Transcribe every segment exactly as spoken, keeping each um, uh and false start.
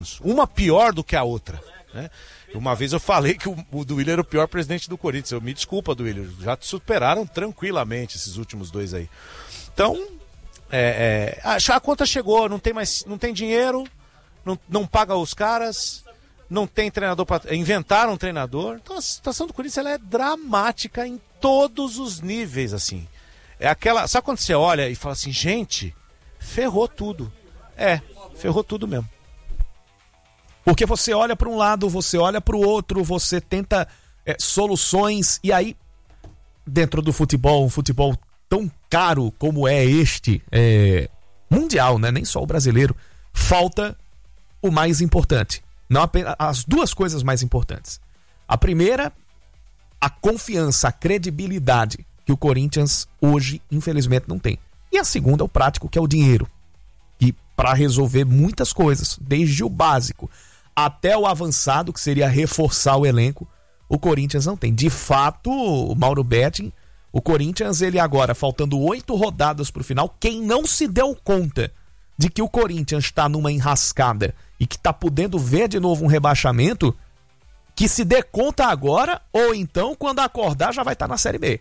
uma pior do que a outra, né? Uma vez eu falei que o, o Duílio era o pior presidente do Corinthians. Eu me desculpa, Duílio, já te superaram tranquilamente esses últimos dois aí. Então, é, é, a, a conta chegou, não tem mais, não tem dinheiro, não, não paga os caras, não tem treinador para inventaram um treinador. Então a situação do Corinthians ela é dramática em todos os níveis, assim. É aquela, sabe quando você olha e fala assim, gente, ferrou tudo. É, ferrou tudo mesmo. Porque você olha para um lado, você olha para o outro, você tenta é, soluções, e aí, dentro do futebol, um futebol tão caro como é este, é, mundial, né? Nem só o brasileiro, falta o mais importante. Não apenas, as duas coisas mais importantes. A primeira, a confiança, a credibilidade que o Corinthians hoje, infelizmente, não tem. E a segunda, o prático, que é o dinheiro. E para resolver muitas coisas, desde o básico até o avançado, que seria reforçar o elenco, o Corinthians não tem. De fato, o Mauro Betting, o Corinthians, ele agora, faltando oito rodadas pro final, quem não se deu conta de que o Corinthians está numa enrascada e que tá podendo ver de novo um rebaixamento, que se dê conta agora, ou então, quando acordar, já vai estar tá na Série B.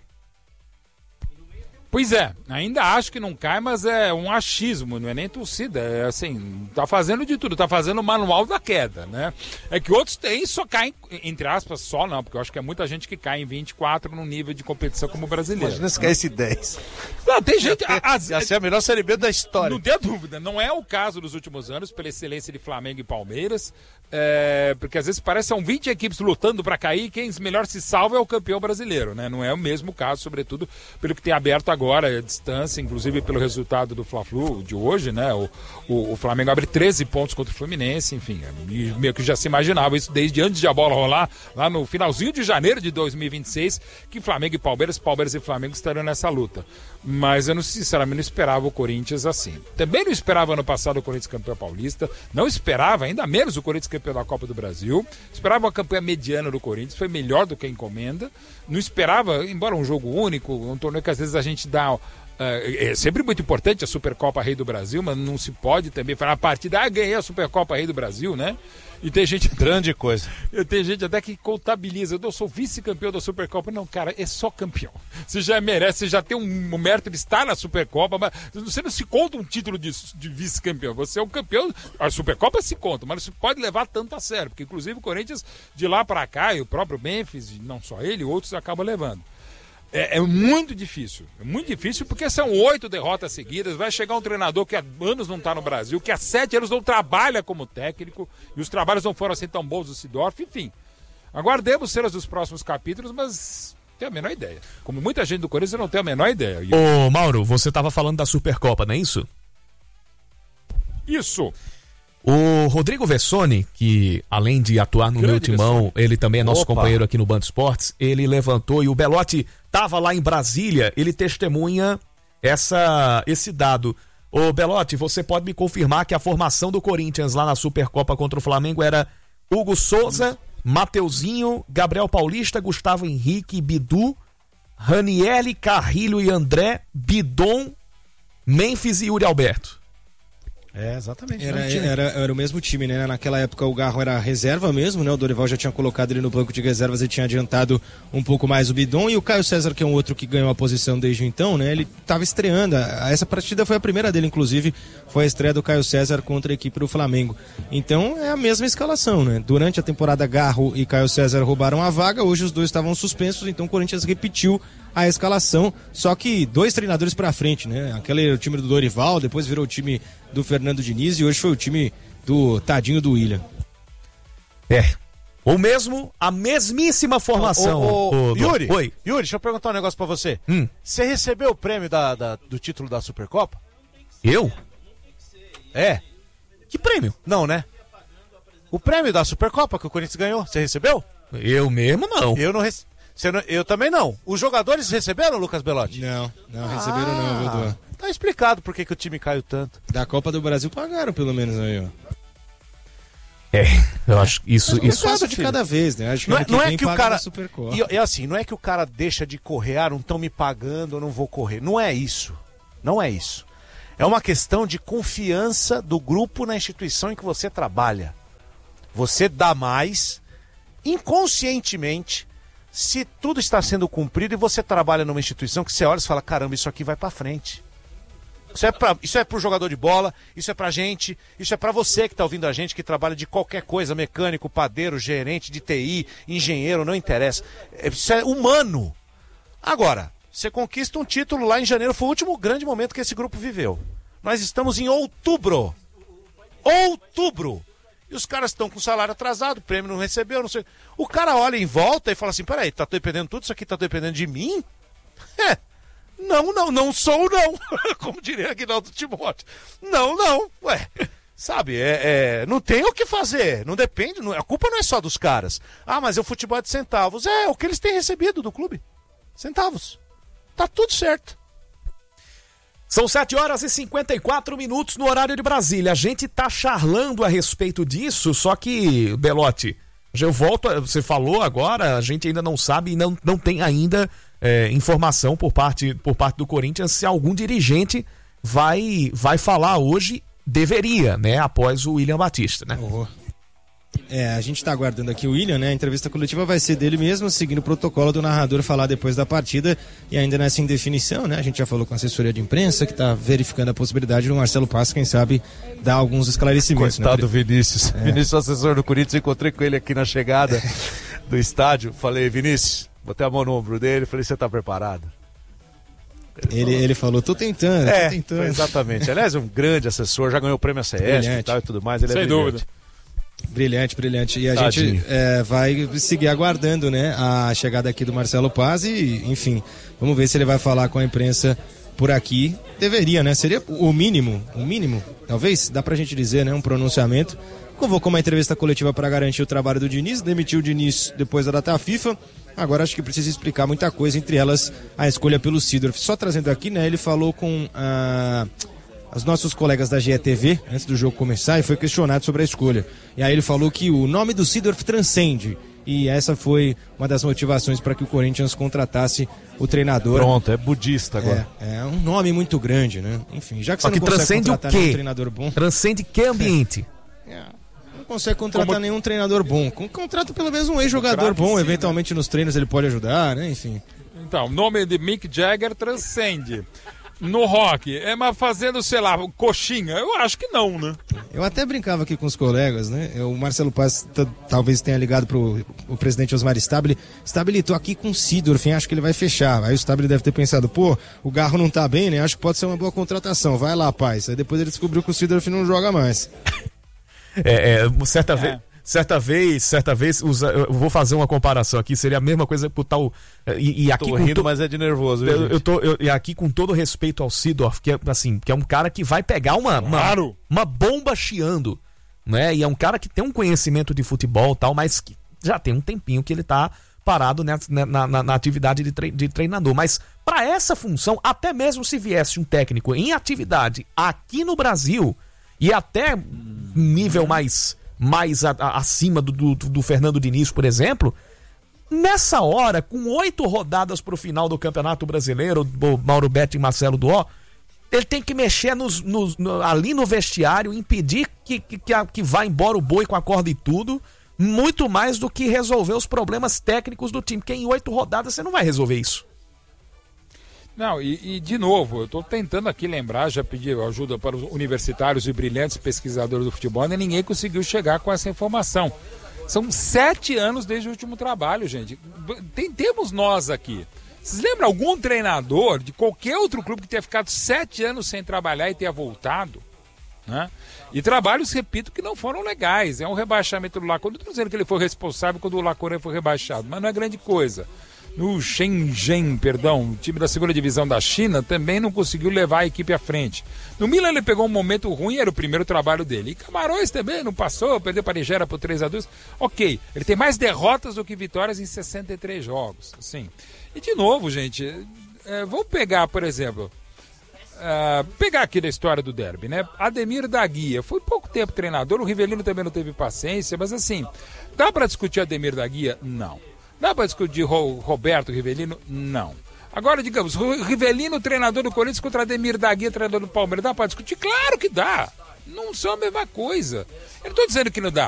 Pois é, ainda acho que não cai, mas é um achismo, não é nem torcida, é assim, tá fazendo de tudo, tá fazendo o manual da queda, né? É que outros têm, só caem, entre aspas, só não, porque eu acho que é muita gente que cai em vinte e quatro no nível de competição como brasileiro. Imagina se caísse dez. Não, tem gente... Ia, ter, as, ia ser a melhor Série B da história. Não tem dúvida, não é o caso dos últimos anos, pela excelência de Flamengo e Palmeiras, é, porque às vezes parece que são vinte equipes lutando para cair e quem melhor se salva é o campeão brasileiro, né? Não é o mesmo caso, sobretudo pelo que tem aberto agora. Agora a distância, inclusive pelo resultado do Fla-Flu de hoje, né? O, o, o Flamengo abre treze pontos contra o Fluminense, enfim, meio que já se imaginava isso desde antes de a bola rolar, lá no finalzinho de janeiro de dois mil e vinte e seis, que Flamengo e Palmeiras, Palmeiras e Flamengo estariam nessa luta. Mas eu não, sinceramente não esperava o Corinthians assim. Também não esperava ano passado o Corinthians campeão paulista, não esperava, ainda menos o Corinthians campeão da Copa do Brasil, esperava uma campanha mediana do Corinthians, foi melhor do que a encomenda, não esperava, embora um jogo único, um torneio que às vezes a gente dá... É sempre muito importante a Supercopa Rei do Brasil, mas não se pode também falar a partida, ah, ganhei a Supercopa Rei do Brasil, né? E tem gente... Grande coisa. Tem gente até que contabiliza, eu sou vice-campeão da Supercopa. Não, cara, é só campeão. Você já merece, você já tem um, um mérito de estar na Supercopa, mas você não se conta um título de, de vice-campeão. Você é um campeão, a Supercopa se conta, mas não se pode levar tanto a sério, porque inclusive o Corinthians, de lá para cá, e o próprio Memphis, não só ele, outros acabam levando. É, é muito difícil, é muito difícil porque são oito derrotas seguidas, vai chegar um treinador que há anos não está no Brasil, que há sete anos não trabalha como técnico, e os trabalhos não foram assim tão bons do Seedorf, enfim. Aguardemos cenas dos próximos capítulos, mas tenho a menor ideia. Como muita gente do Corinthians, eu não tenho a menor ideia. Ô Mauro, você estava falando da Supercopa, não é isso? Isso. O Rodrigo Vessone, que além de atuar no Grande meu timão, Vessone. Ele também é nosso Opa. companheiro aqui no Band Esportes, ele levantou, e o Belotti estava lá em Brasília, ele testemunha essa, esse dado. Ô Belotti, você pode me confirmar que a formação do Corinthians lá na Supercopa contra o Flamengo era Hugo Souza, Mateuzinho, Gabriel Paulista, Gustavo Henrique, Bidu, Ranieri, Carrilho e André, Bidon, Memphis e Yuri Alberto. É, exatamente. Era, era, era o mesmo time, né? Naquela época o Garro era reserva mesmo, né? O Dorival já tinha colocado ele no banco de reservas e tinha adiantado um pouco mais o Bidon. E o Caio César, que é um outro que ganhou a posição desde então, né? Ele estava estreando. Essa partida foi a primeira dele, inclusive. Foi a estreia do Caio César contra a equipe do Flamengo. Então é a mesma escalação, né? Durante a temporada, Garro e Caio César roubaram a vaga. Hoje os dois estavam suspensos, então o Corinthians repetiu a escalação, só que dois treinadores pra frente, né? Aquele era o time do Dorival, depois virou o time do Fernando Diniz e hoje foi o time do tadinho do William. É, ou mesmo a mesmíssima formação. Ô, ô, ô, Yuri, Oi. Yuri, deixa eu perguntar um negócio pra você. Hum. Você recebeu o prêmio da, da, do título da Supercopa? Eu? É. Que prêmio? Não, né? O prêmio da Supercopa que o Corinthians ganhou, você recebeu? Eu mesmo não. Eu não recebi. Não, eu também não. Os jogadores receberam, Lucas Belotti? Não, não receberam ah, não, viu, Duan? Tá explicado por que, que o time caiu tanto. Da Copa do Brasil pagaram pelo menos aí, ó. É, eu acho que isso... É, isso um caso de cada vez, né? Acho que não é, que, não é que o cara... E, e assim, não é que o cara deixa de correr, ah, não estão me pagando, eu não vou correr. Não é isso. Não é isso. É uma questão de confiança do grupo na instituição em que você trabalha. Você dá mais, inconscientemente, se tudo está sendo cumprido e você trabalha numa instituição que você olha e fala, caramba, isso aqui vai pra frente. Isso é, pra, isso é pro jogador de bola, isso é pra gente, isso é pra você que tá ouvindo a gente, que trabalha de qualquer coisa, mecânico, padeiro, gerente de T I, engenheiro, não interessa. Isso é humano. Agora, você conquista um título lá em janeiro, foi o último grande momento que esse grupo viveu. Nós estamos em outubro. Outubro. E os caras estão com salário atrasado, o prêmio não recebeu, não sei. O cara olha em volta e fala assim, peraí, tá dependendo tudo isso aqui, tá dependendo de mim? É. Não, não, não sou não. Como diria Aguinaldo Timóteo. Não, não. Ué, sabe, é, é, não tem o que fazer. Não depende, não, a culpa não é só dos caras. Ah, mas o futebol é de centavos. É, o que eles têm recebido do clube. Centavos. Tá tudo certo. São sete horas e cinquenta e quatro minutos no horário de Brasília. A gente tá charlando a respeito disso, só que, Belotti, eu volto, você falou agora, a gente ainda não sabe e não, não tem ainda é, informação por parte, por parte do Corinthians se algum dirigente vai, vai falar hoje, deveria, né, após o William Batista, né? Oh. É, a gente tá aguardando aqui o William, né? A entrevista coletiva vai ser dele mesmo, seguindo o protocolo do narrador falar depois da partida e ainda nessa indefinição, né? A gente já falou com a assessoria de imprensa que tá verificando a possibilidade do Marcelo Paes, quem sabe, dar alguns esclarecimentos. Coitado do né? Vinícius. É. Vinícius, assessor do Corinthians, encontrei com ele aqui na chegada do estádio. Falei, Vinícius, botei a mão no ombro dele, falei, você tá preparado? Ele, ele, falou... ele falou, tô tentando, é, tô tentando. Exatamente. Aliás, um grande assessor, já ganhou o prêmio A C S e tal e tudo mais. Ele Sem é dúvida. Brilhante, brilhante. E a Tadinho. gente é, vai seguir aguardando, né, a chegada aqui do Marcelo Paes e, enfim, vamos ver se ele vai falar com a imprensa por aqui. Deveria, né? Seria o mínimo, o mínimo, talvez, dá pra gente dizer, né, um pronunciamento. Convocou uma entrevista coletiva para garantir o trabalho do Diniz, demitiu o Diniz depois da data FIFA. Agora acho que precisa explicar muita coisa, entre elas a escolha pelo Seedorf. Só trazendo aqui, né, ele falou com a... os nossos colegas da G E T V, antes do jogo começar, e foi questionado sobre a escolha. E aí ele falou que o nome do Seedorf transcende. E essa foi uma das motivações para que o Corinthians contratasse o treinador. Pronto, é budista agora. É, é um nome muito grande, né? Enfim, já que Só você que não consegue transcende contratar o quê? nenhum treinador bom... Transcende que ambiente? É, não consegue contratar Como... nenhum treinador bom. Contrata pelo menos um ex-jogador bom, sim, eventualmente né? nos treinos ele pode ajudar, né? Enfim. Então, o nome de Mick Jagger transcende. No rock, é, mas fazendo, sei lá, coxinha, eu acho que não, né? Eu até brincava aqui com os colegas, né? O Marcelo Paes t- talvez tenha ligado pro o presidente Osmar Stabile. Stabile, tô aqui com o Seedorf, hein? Acho que ele vai fechar. Aí o Stabile deve ter pensado, pô, o Garro não tá bem, né? Acho que pode ser uma boa contratação. Vai lá, Paes. Aí depois ele descobriu que o Seedorf não joga mais. É, é certa É. vez... Certa vez, certa vez, usa, eu vou fazer uma comparação aqui, seria a mesma coisa pro tal. E, e aqui Tô com rindo, to... mas é de nervoso. Viu, eu, gente? eu tô eu, e aqui com todo respeito ao Seedorf, que é assim, que é um cara que vai pegar uma Claro. uma, uma bomba chiando, né? E é um cara que tem um conhecimento de futebol, tal, mas que já tem um tempinho que ele tá parado nessa, na, na, na atividade de, tre, de treinador. Mas para essa função, até mesmo se viesse um técnico em atividade aqui no Brasil e até nível mais mais a, a, acima do, do, do Fernando Diniz, por exemplo, nessa hora, com oito rodadas pro final do Campeonato Brasileiro, o Mauro Betti e Marcelo Duó, ele tem que mexer nos, nos, no, ali no vestiário, impedir que, que, que, a, que vá embora o boi com a corda e tudo, muito mais do que resolver os problemas técnicos do time, porque em oito rodadas você não vai resolver isso. Não, e, e de novo, eu estou tentando aqui lembrar, já pedi ajuda para os universitários e brilhantes pesquisadores do futebol, e ninguém conseguiu chegar com essa informação. São sete anos desde o último trabalho, gente. Tem, temos nós aqui. Vocês lembram algum treinador de qualquer outro clube que tenha ficado sete anos sem trabalhar e tenha voltado? Né? E trabalhos, repito, que não foram legais. É um rebaixamento do Lacor. Não estou dizendo que ele foi responsável quando o Lacor foi rebaixado, mas não é grande coisa. No Shenzhen, perdão, o time da segunda divisão da China também não conseguiu levar a equipe à frente. No Milan ele pegou um momento ruim, era o primeiro trabalho dele. E Camarões também não passou, perdeu para a Nigéria por três a dois. Ok, ele tem mais derrotas do que vitórias em sessenta e três jogos. Assim. E de novo, gente, é, vamos pegar, por exemplo, é, pegar aqui da história do derby, né? Ademir da Guia, foi pouco tempo treinador, o Rivelino também não teve paciência, mas assim, dá para discutir Ademir da Guia? Não. Dá para discutir Roberto Rivelino? Não. Agora, digamos, Rivelino, treinador do Corinthians, contra Ademir da Guia, treinador do Palmeiras, dá para discutir? Claro que dá. Não são a mesma coisa. Eu não estou dizendo que não dá.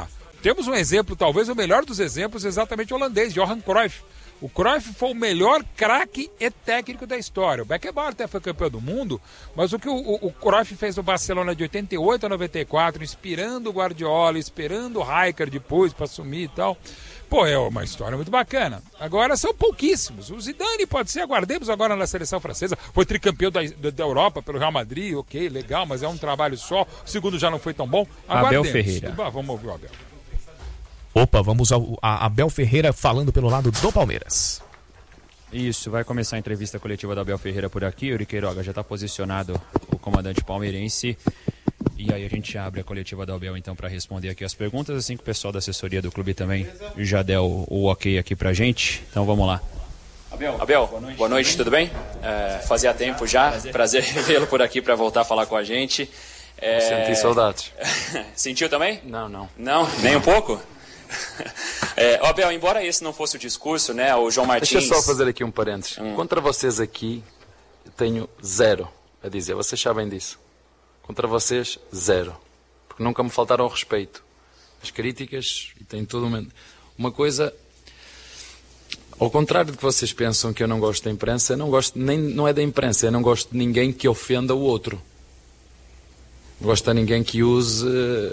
temos um exemplo, talvez o melhor dos exemplos, exatamente o holandês, Johan Cruyff. O Cruyff foi o melhor craque e técnico da história. O Beckenbauer até foi campeão do mundo, mas o que o, o, o Cruyff fez no Barcelona de oitenta e oito a noventa e quatro, inspirando o Guardiola, esperando o Rijkaard depois para assumir e tal, pô, é uma história muito bacana. Agora são pouquíssimos. O Zidane pode ser, aguardemos agora na seleção francesa, foi tricampeão da, da, da Europa pelo Real Madrid, ok, legal, mas é um trabalho só. O segundo já não foi tão bom. Aguardemos. Abel Ferreira. Vamos ouvir o Abel. Opa, vamos ao a Abel Ferreira falando pelo lado do Palmeiras. Isso, vai começar a entrevista coletiva do Abel Ferreira por aqui. Yuri Queiroga, já está posicionado o comandante palmeirense. E aí a gente abre a coletiva do Abel então para responder aqui as perguntas, assim que o pessoal da assessoria do clube também já deu o, o ok aqui pra gente. Então vamos lá. Abel, Abel boa noite, boa noite, tudo bem? É, fazia tempo já, prazer, prazer revê-lo por aqui para voltar a falar com a gente. É... Senti saudades. Sentiu também? Não, não. Não? Nem um pouco? É, Abel, embora esse não fosse o discurso, né, o João Martins... Deixa eu só fazer aqui um parênteses. Hum. Contra vocês aqui, eu tenho zero a dizer. Vocês sabem disso. Contra vocês, zero. Porque nunca me faltaram ao respeito. As críticas, e tem tudo... Uma, uma coisa... Ao contrário do que vocês pensam que eu não gosto da imprensa, eu não gosto nem... Não é da imprensa, eu não gosto de ninguém que ofenda o outro. Não gosto de ninguém que use...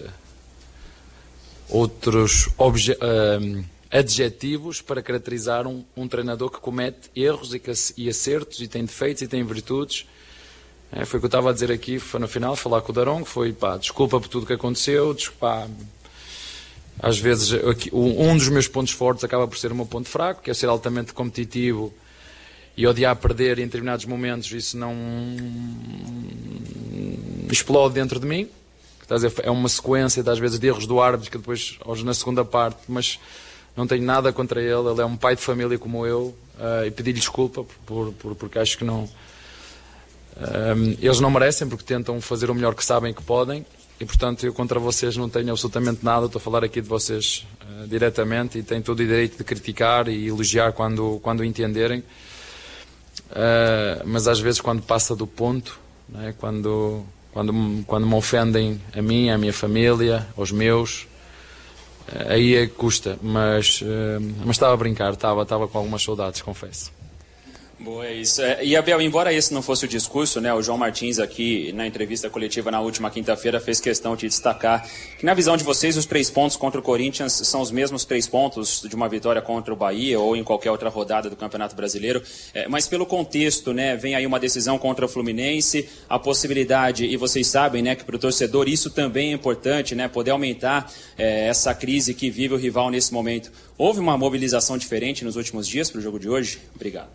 outros obje, uh, adjetivos para caracterizar um, um treinador que comete erros e, que, e acertos e tem defeitos e tem virtudes. É, foi o que eu estava a dizer aqui, foi no final, falar com o Darão, que foi, pá, desculpa por tudo que aconteceu, desculpa, às vezes aqui, um dos meus pontos fortes acaba por ser o meu ponto fraco, que é ser altamente competitivo e odiar perder em determinados momentos, isso não explode dentro de mim. É uma sequência, às vezes, de erros do árbitro, que depois, hoje na segunda parte, mas não tenho nada contra ele, ele é um pai de família como eu, uh, e pedi-lhe desculpa, por, por, porque acho que não... Um, eles não merecem, porque tentam fazer o melhor que sabem que podem, e, portanto, eu contra vocês não tenho absolutamente nada, estou a falar aqui de vocês uh, diretamente, e tenho todo o direito de criticar e elogiar quando, quando entenderem, uh, mas às vezes quando passa do ponto, né, quando... Quando, quando me ofendem a mim, a minha família, aos meus, aí é que custa, mas, mas estava a brincar, estava, estava com algumas saudades, confesso. Boa, é isso. E, Abel, embora esse não fosse o discurso, né, o João Martins aqui na entrevista coletiva na última quinta-feira fez questão de destacar que, na visão de vocês, os três pontos contra o Corinthians são os mesmos três pontos de uma vitória contra o Bahia ou em qualquer outra rodada do Campeonato Brasileiro, é, mas pelo contexto, né, vem aí uma decisão contra o Fluminense, a possibilidade, e vocês sabem, né, que para o torcedor isso também é importante, né, poder aumentar é, essa crise que vive o rival nesse momento. Houve uma mobilização diferente nos últimos dias para o jogo de hoje? Obrigado.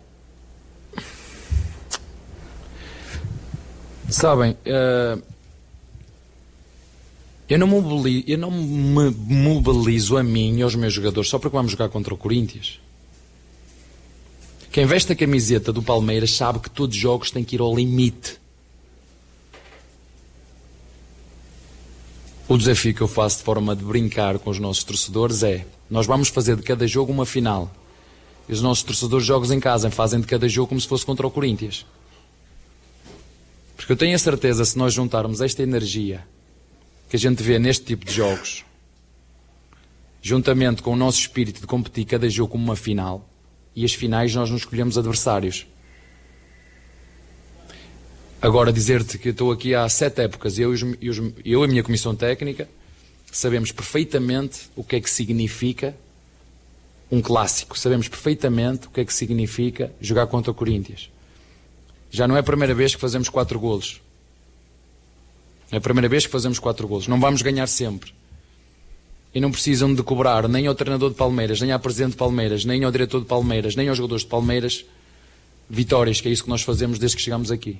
Sabem, uh, eu, não mobilizo, eu não me mobilizo a mim e aos meus jogadores só porque vamos jogar contra o Corinthians. Quem veste a camiseta do Palmeiras sabe que todos os jogos têm que ir ao limite. O desafio que eu faço de forma de brincar com os nossos torcedores é: nós vamos fazer de cada jogo uma final. E os nossos torcedores jogos em casa fazem de cada jogo como se fosse contra o Corinthians. Porque eu tenho a certeza, se nós juntarmos esta energia que a gente vê neste tipo de jogos, juntamente com o nosso espírito de competir cada jogo como uma final, e as finais nós não escolhemos adversários. Agora, dizer-te que eu estou aqui há sete épocas, eu e, os, e os, eu e a minha comissão técnica sabemos perfeitamente o que é que significa um clássico, sabemos perfeitamente o que é que significa jogar contra o Corinthians. Já não é a primeira vez que fazemos quatro golos. É a primeira vez que fazemos quatro golos. Não vamos ganhar sempre. E não precisam de cobrar nem ao treinador de Palmeiras, nem ao presidente de Palmeiras, nem ao diretor de Palmeiras, nem aos jogadores de Palmeiras vitórias, que é isso que nós fazemos desde que chegamos aqui.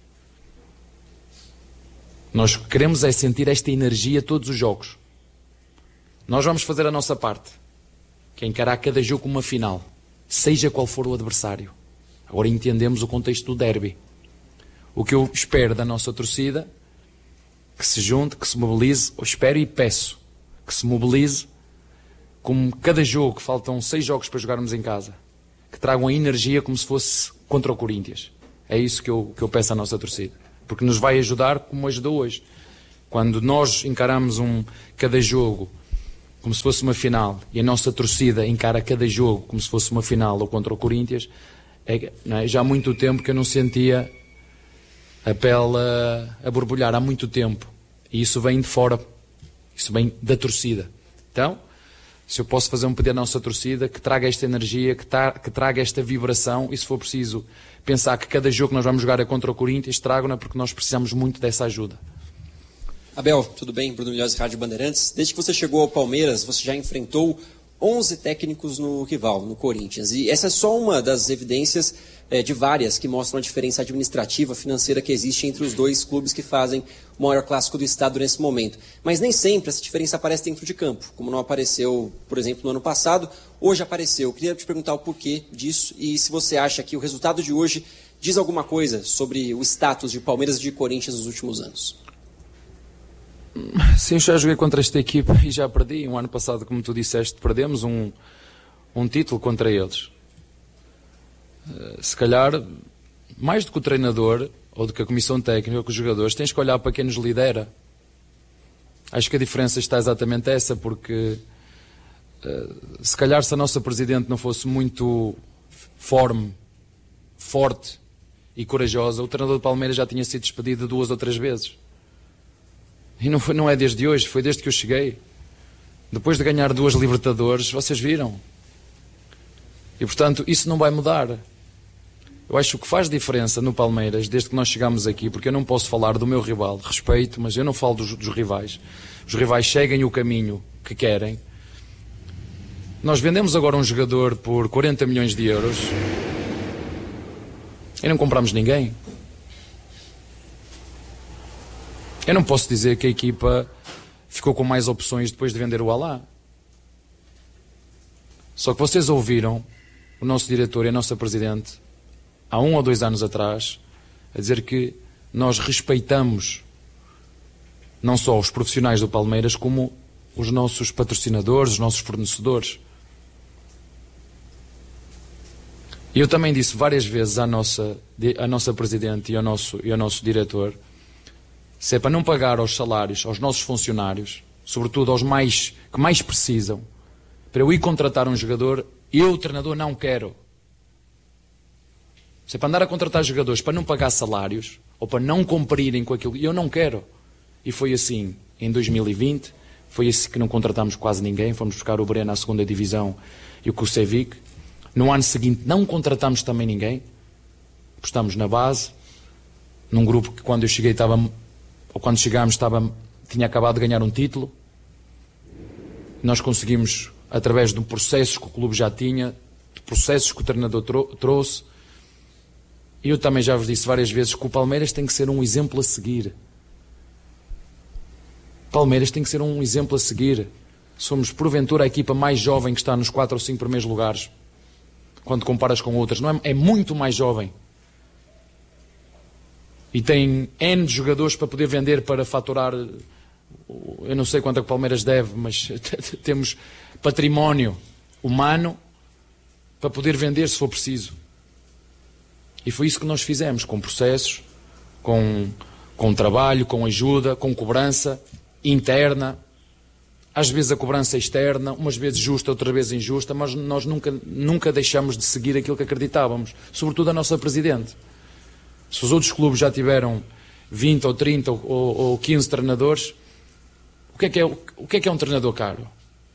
Nós queremos é sentir esta energia todos os jogos. Nós vamos fazer a nossa parte, que é encarar cada jogo como uma final, seja qual for o adversário. Agora entendemos o contexto do derby. O que eu espero da nossa torcida, que se junte, que se mobilize, eu espero e peço que se mobilize, como cada jogo, que faltam seis jogos para jogarmos em casa, que tragam a energia como se fosse contra o Corinthians. É isso que eu, que eu peço à nossa torcida. Porque nos vai ajudar como ajudou hoje. Quando nós encaramos um, cada jogo como se fosse uma final, e a nossa torcida encara cada jogo como se fosse uma final ou contra o Corinthians, é, não é? Já há muito tempo que eu não sentia a pele a, a borbulhar, há muito tempo. E isso vem de fora, isso vem da torcida. Então, se eu posso fazer um pedido à nossa torcida, que traga esta energia, que, tra que traga esta vibração, e se for preciso pensar que cada jogo que nós vamos jogar é contra o Corinthians, tragam-na, porque nós precisamos muito dessa ajuda. Abel, tudo bem? Bruno Milhões, Rádio Bandeirantes. Desde que você chegou ao Palmeiras, você já enfrentou onze técnicos no rival, no Corinthians. E essa é só uma das evidências é, de várias que mostram a diferença administrativa, financeira que existe entre os dois clubes que fazem o maior clássico do estado nesse momento. Mas nem sempre essa diferença aparece dentro de campo, como não apareceu, por exemplo, no ano passado. Hoje apareceu. Eu queria te perguntar o porquê disso e se você acha que o resultado de hoje diz alguma coisa sobre o status de Palmeiras e de Corinthians nos últimos anos. Sim, eu já joguei contra esta equipa e já perdi. Um ano passado, como tu disseste, perdemos um, um título contra eles. Se calhar, mais do que o treinador, ou do que a comissão técnica, ou que os jogadores, tens que olhar para quem nos lidera. Acho que a diferença está exatamente essa, porque se calhar se a nossa Presidente não fosse muito forme, forte e corajosa, o treinador do Palmeiras já tinha sido despedido duas ou três vezes. E não, foi, não é desde hoje, foi desde que eu cheguei. Depois de ganhar duas Libertadores, vocês viram. E, portanto, isso não vai mudar. Eu acho que o que faz diferença no Palmeiras, desde que nós chegamos aqui, porque eu não posso falar do meu rival, respeito, mas eu não falo dos, dos rivais. Os rivais seguem o caminho que querem. Nós vendemos agora um jogador por quarenta milhões de euros e não compramos ninguém. Eu não posso dizer que a equipa ficou com mais opções depois de vender o Alá. Só que vocês ouviram o nosso diretor e a nossa presidente há um ou dois anos atrás a dizer que nós respeitamos não só os profissionais do Palmeiras como os nossos patrocinadores, os nossos fornecedores. E eu também disse várias vezes à nossa, à nossa presidente e ao nosso, e ao nosso diretor, se é para não pagar aos salários, aos nossos funcionários, sobretudo aos mais, que mais precisam, para eu ir contratar um jogador, eu, treinador, não quero. Se é para andar a contratar jogadores para não pagar salários, ou para não cumprirem com aquilo, eu não quero. E foi assim em dois mil e vinte, foi assim que não contratámos quase ninguém, fomos buscar o Breno à segunda divisão e o Kusevic. No ano seguinte não contratámos também ninguém, apostámos na base, num grupo que quando eu cheguei estava... ou quando chegámos estava, tinha acabado de ganhar um título. Nós conseguimos, através de um processo que o clube já tinha, de processos que o treinador trou trouxe, e eu também já vos disse várias vezes que o Palmeiras tem que ser um exemplo a seguir. Palmeiras tem que ser um exemplo a seguir. Somos, porventura, a equipa mais jovem que está nos quatro ou cinco primeiros lugares, quando comparas com outras. Não é, é muito mais jovem. E tem N jogadores para poder vender, para faturar, eu não sei quanto é que o Palmeiras deve, mas temos património humano para poder vender se for preciso. E foi isso que nós fizemos, com processos, com, com trabalho, com ajuda, com cobrança interna, às vezes a cobrança externa, umas vezes justa, outras vezes injusta, mas nós nunca, nunca deixamos de seguir aquilo que acreditávamos, sobretudo a nossa Presidente. Se os outros clubes já tiveram vinte ou trinta ou, ou quinze treinadores, o que, é que é, o que é que é um treinador caro?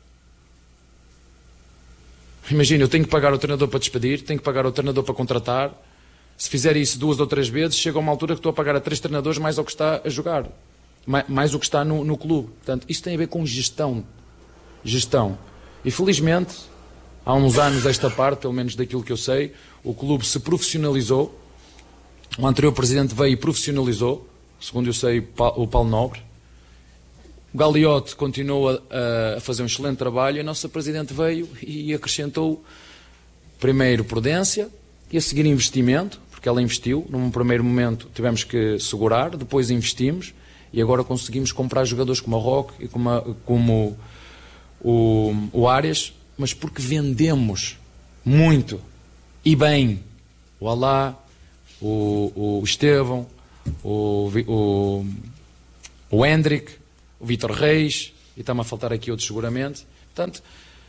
Imagina, eu tenho que pagar o treinador para despedir, tenho que pagar o treinador para contratar. Se fizer isso duas ou três vezes, chega a uma altura que estou a pagar a três treinadores mais o que está a jogar, mais, mais o que está no, no clube. Portanto, isto tem a ver com gestão. Gestão. E felizmente, há uns anos esta parte, pelo menos daquilo que eu sei, o clube se profissionalizou. O anterior presidente veio e profissionalizou, segundo eu sei, o Paulo Nobre. O Gagliotti continuou a, a fazer um excelente trabalho e a nossa presidente veio e acrescentou primeiro prudência e a seguir investimento, porque ela investiu. Num primeiro momento tivemos que segurar, depois investimos e agora conseguimos comprar jogadores como a Roque e como, a, como o, o Arias, mas porque vendemos muito e bem o Alá, o, o Estevão, o, o, o Hendrick, o Vítor Reis, e está-me a faltar aqui outros seguramente, Portanto,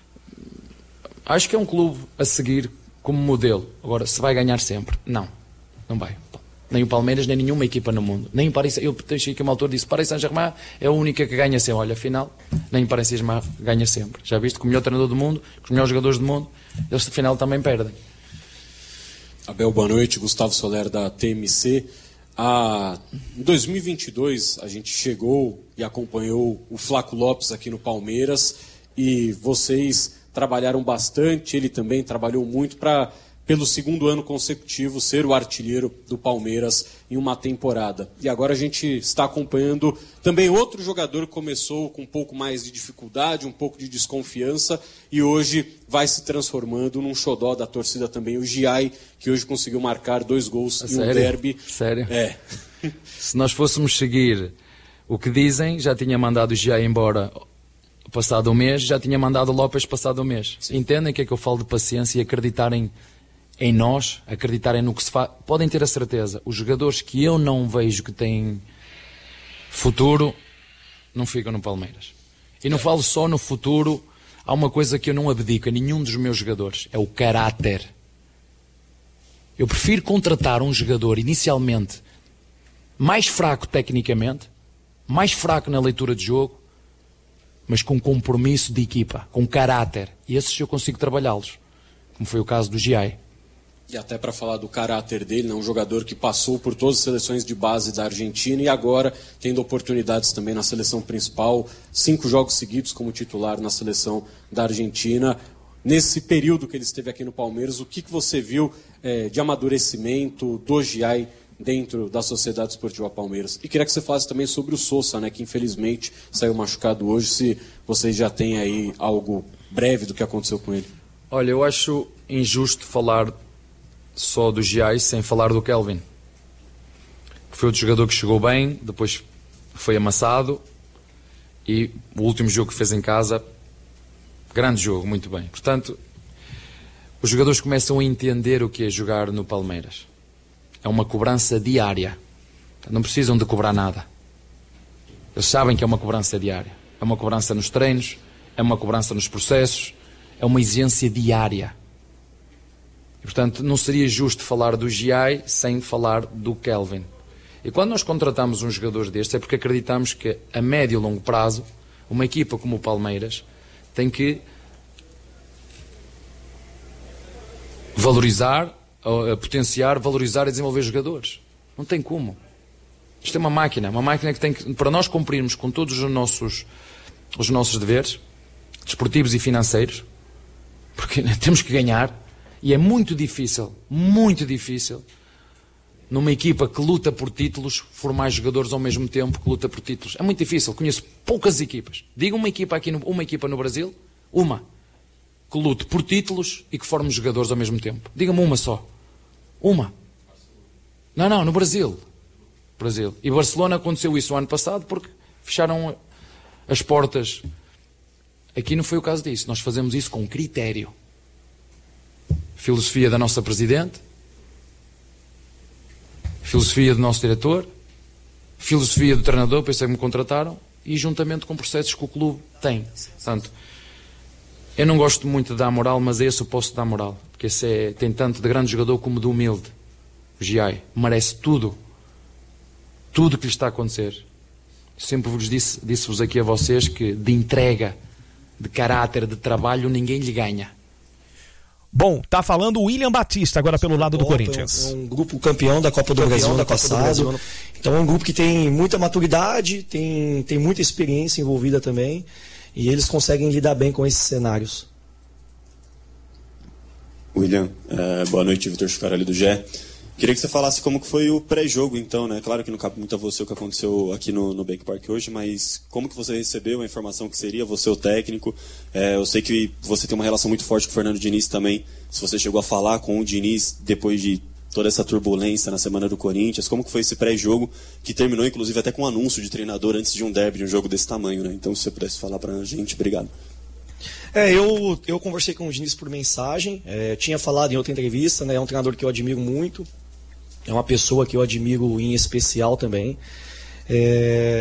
acho que é um clube a seguir como modelo. Agora, se vai ganhar sempre? Não, não vai. Nem o Palmeiras, nem nenhuma equipa no mundo. Nem o Paris, eu deixei que uma autor disse, Paris Saint-Germain é a única que ganha sempre. Olha, afinal, nem o Paris Saint-Germain ganha sempre. Já viste que o melhor treinador do mundo, os melhores jogadores do mundo, eles afinal também perdem. Abel, boa noite. Gustavo Soler da T M C. Ah, em dois mil e vinte e dois, a gente chegou e acompanhou o Flaco Lopes aqui no Palmeiras e vocês trabalharam bastante, ele também trabalhou muito para, pelo segundo ano consecutivo, ser o artilheiro do Palmeiras em uma temporada. E agora a gente está acompanhando também outro jogador que começou com um pouco mais de dificuldade, um pouco de desconfiança, e hoje vai se transformando num xodó da torcida também, o Giai, que hoje conseguiu marcar dois gols a em sério? um derby. Sério? É. Se nós fôssemos seguir o que dizem, já tinha mandado o Giai embora passado um mês, já tinha mandado o Lopes passado um mês. Sim. Entendem que é que eu falo de paciência e acreditarem em nós, acreditarem no que se faz. Podem ter a certeza, os jogadores que eu não vejo que têm futuro, não ficam no Palmeiras. E não falo só no futuro, há uma coisa que eu não abdico a nenhum dos meus jogadores, é o caráter. Eu prefiro contratar um jogador inicialmente mais fraco tecnicamente, mais fraco na leitura de jogo, mas com compromisso de equipa, com caráter. E esses eu consigo trabalhá-los, como foi o caso do Giai. E até para falar do caráter dele, né, um jogador que passou por todas as seleções de base da Argentina e agora tendo oportunidades também na seleção principal, cinco jogos seguidos como titular na seleção da Argentina. Nesse período que ele esteve aqui no Palmeiras, o que, que você viu é, de amadurecimento do Giai dentro da Sociedade Esportiva Palmeiras? E queria que você falasse também sobre o Sousa, né, que infelizmente saiu machucado hoje, se vocês já têm aí algo breve do que aconteceu com ele. Olha, eu acho injusto falar só do Giai sem falar do Kelvin. Foi outro jogador que chegou bem, depois foi amassado e o último jogo que fez em casa, grande jogo, muito bem. Portanto, os jogadores começam a entender o que é jogar no Palmeiras. É uma cobrança diária. Não precisam de cobrar nada. Eles sabem que é uma cobrança diária. É uma cobrança nos treinos, é uma cobrança nos processos, é uma exigência diária. E, portanto, não seria justo falar do Giai sem falar do Kelvin. E quando nós contratamos um jogador destes é porque acreditamos que a médio e longo prazo, uma equipa como o Palmeiras tem que valorizar, a potenciar, valorizar e desenvolver jogadores. Não tem como. Isto é uma máquina, uma máquina que tem que, para nós cumprirmos com todos os nossos, os nossos deveres, desportivos e financeiros, porque temos que ganhar, e é muito difícil, muito difícil, numa equipa que luta por títulos, formar jogadores ao mesmo tempo que luta por títulos. É muito difícil, conheço poucas equipas. Diga uma equipa aqui, no, uma equipa no Brasil, uma, que lute por títulos e que forme jogadores ao mesmo tempo. Diga-me uma só. Uma. Não, não, no Brasil. Brasil. E Barcelona aconteceu isso o ano passado porque fecharam as portas. Aqui não foi o caso disso. Nós fazemos isso com critério. Filosofia da nossa Presidente, filosofia do nosso diretor, filosofia do treinador, pensei que me contrataram, e juntamente com processos que o clube tem. Portanto, eu não gosto muito de dar moral, mas a esse eu posso dar moral. Porque esse é, tem tanto de grande jogador como de humilde. O Giai merece tudo. Tudo que lhe está a acontecer. Sempre vos disse, disse-vos aqui a vocês que de entrega, de caráter, de trabalho, ninguém lhe ganha. Bom, tá falando o William Batista agora pelo lado do Corinthians. É um grupo campeão da Copa do Brasil ano passado. Então é um grupo que tem muita maturidade, tem, tem muita experiência envolvida também. E eles conseguem lidar bem com esses cenários. William, é, boa noite, Vitor Chucarelli do G E. Queria que você falasse como que foi o pré-jogo, então, né? Claro que não cabe muito a você o que aconteceu aqui no, no Bank Park hoje, mas como que você recebeu a informação que seria você o técnico? É, eu sei que você tem uma relação muito forte com o Fernando Diniz também. Se você chegou a falar com o Diniz depois de toda essa turbulência na semana do Corinthians, como que foi esse pré-jogo, que terminou inclusive até com um anúncio de treinador antes de um derby, de um jogo desse tamanho, né? Então, se você pudesse falar pra gente, obrigado. É, eu, eu conversei com o Diniz por mensagem, é, tinha falado em outra entrevista, né? É um treinador que eu admiro muito, é uma pessoa que eu admiro em especial também. É,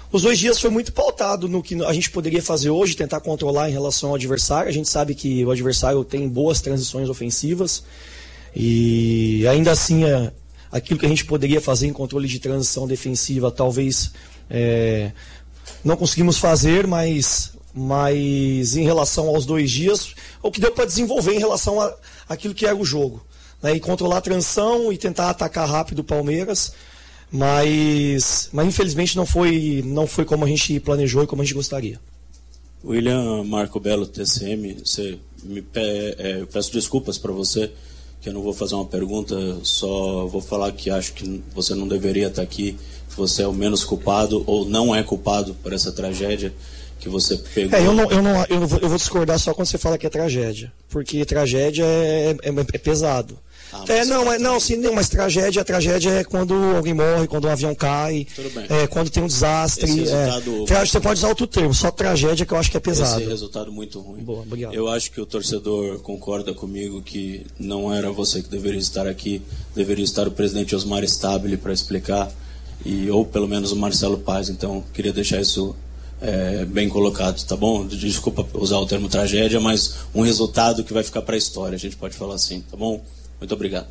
Os dois dias foi muito pautado no que a gente poderia fazer hoje, tentar controlar em relação ao adversário. A gente sabe que o adversário tem boas transições ofensivas e ainda assim é, aquilo que a gente poderia fazer em controle de transição defensiva talvez é, não conseguimos fazer, mas, mas em relação aos dois dias, o que deu para desenvolver em relação a aquilo que era o jogo, né, e controlar a transição e tentar atacar rápido o Palmeiras. Mas, mas infelizmente não foi, não foi como a gente planejou e como a gente gostaria. William Marco Belo, T C M, você me pe... é, eu peço desculpas para você, que eu não vou fazer uma pergunta, só vou falar que acho que você não deveria estar aqui, que você é o menos culpado ou não é culpado por essa tragédia que você pegou. É, eu, não, eu, não, eu, não vou, eu vou discordar só quando você fala que é tragédia, porque tragédia é, é, é pesado. Ah, é, não, é, não, sim, não, mas tragédia, tragédia é quando alguém morre, quando um avião cai, é, quando tem um desastre. Resultado... É, você pode usar outro termo, só tragédia que eu acho que é pesado. Esse resultado muito ruim. Boa, obrigado. Eu acho que o torcedor concorda comigo que não era você que deveria estar aqui, deveria estar o presidente Osmar Stabile para explicar, e, ou pelo menos o Marcelo Paz, então queria deixar isso é, bem colocado, tá bom? Desculpa usar o termo tragédia, mas um resultado que vai ficar para a história, a gente pode falar assim, tá bom? Muito obrigado.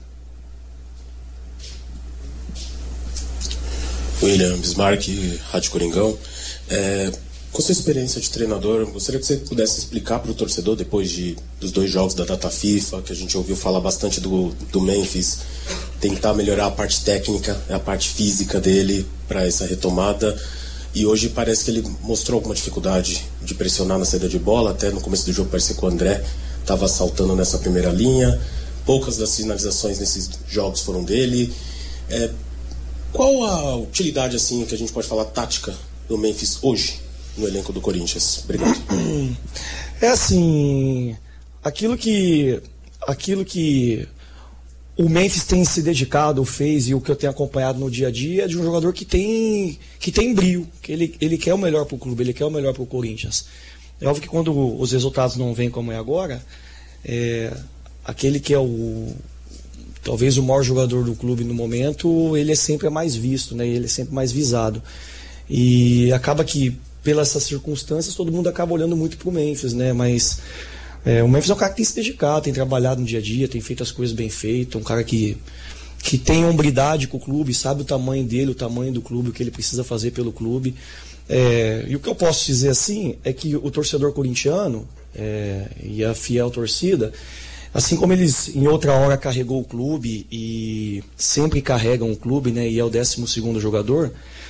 William Bismarck, Rádio Coringão. É, com sua experiência de treinador, gostaria que você pudesse explicar para o torcedor, depois de, dos dois jogos da data FIFA, que a gente ouviu falar bastante do, do Memphis, tentar melhorar a parte técnica, a parte física dele para essa retomada. E hoje parece que ele mostrou alguma dificuldade de pressionar na saída de bola. Até no começo do jogo parecia que o André estava saltando nessa primeira linha. Poucas das finalizações nesses jogos foram dele. É, qual a utilidade, assim, que a gente pode falar, tática do Memphis hoje no elenco do Corinthians? Obrigado. É assim, aquilo que, aquilo que o Memphis tem se dedicado, fez, e o que eu tenho acompanhado no dia a dia é de um jogador que tem, que tem brio, que ele, ele quer o melhor para o clube, ele quer o melhor para o Corinthians. É óbvio que quando os resultados não vêm como é agora, é... aquele que é o talvez o maior jogador do clube no momento, ele é sempre mais visto, né? Ele é sempre mais visado. E acaba que, pelas essas circunstâncias, todo mundo acaba olhando muito pro Memphis, né? Mas é, o Memphis é um cara que tem se dedicado, tem trabalhado no dia a dia, tem feito as coisas bem feitas, um cara que, que tem hombridade com o clube, sabe o tamanho dele, o tamanho do clube, o que ele precisa fazer pelo clube. É, e o que eu posso dizer assim é que o torcedor corintiano é, e a fiel torcida, assim como eles em outra hora carregou o clube e sempre carregam o clube, né, e é o décimo segundo jogador,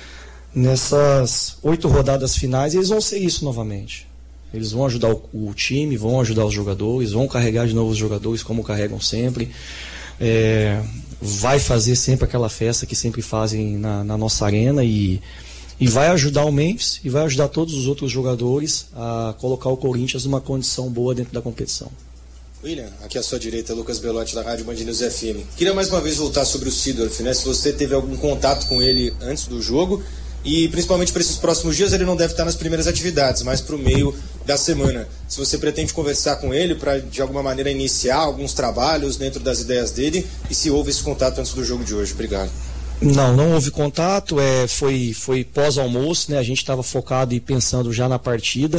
nessas oito rodadas finais eles vão ser isso novamente. Eles vão ajudar o, o time, vão ajudar os jogadores, vão carregar de novo os jogadores como carregam sempre. É, vai fazer sempre aquela festa que sempre fazem na, na nossa arena e, e vai ajudar o Memphis e vai ajudar todos os outros jogadores a colocar o Corinthians numa condição boa dentro da competição. William, aqui à sua direita, Lucas Belotti da Rádio Band News F M. Queria mais uma vez voltar sobre o Seedorf, né? Se você teve algum contato com ele antes do jogo e principalmente para esses próximos dias, ele não deve estar nas primeiras atividades, mas para o meio da semana. Se você pretende conversar com ele para de alguma maneira iniciar alguns trabalhos dentro das ideias dele e se houve esse contato antes do jogo de hoje. Obrigado. Não, não houve contato, é, foi, foi pós-almoço, né? A gente estava focado e pensando já na partida.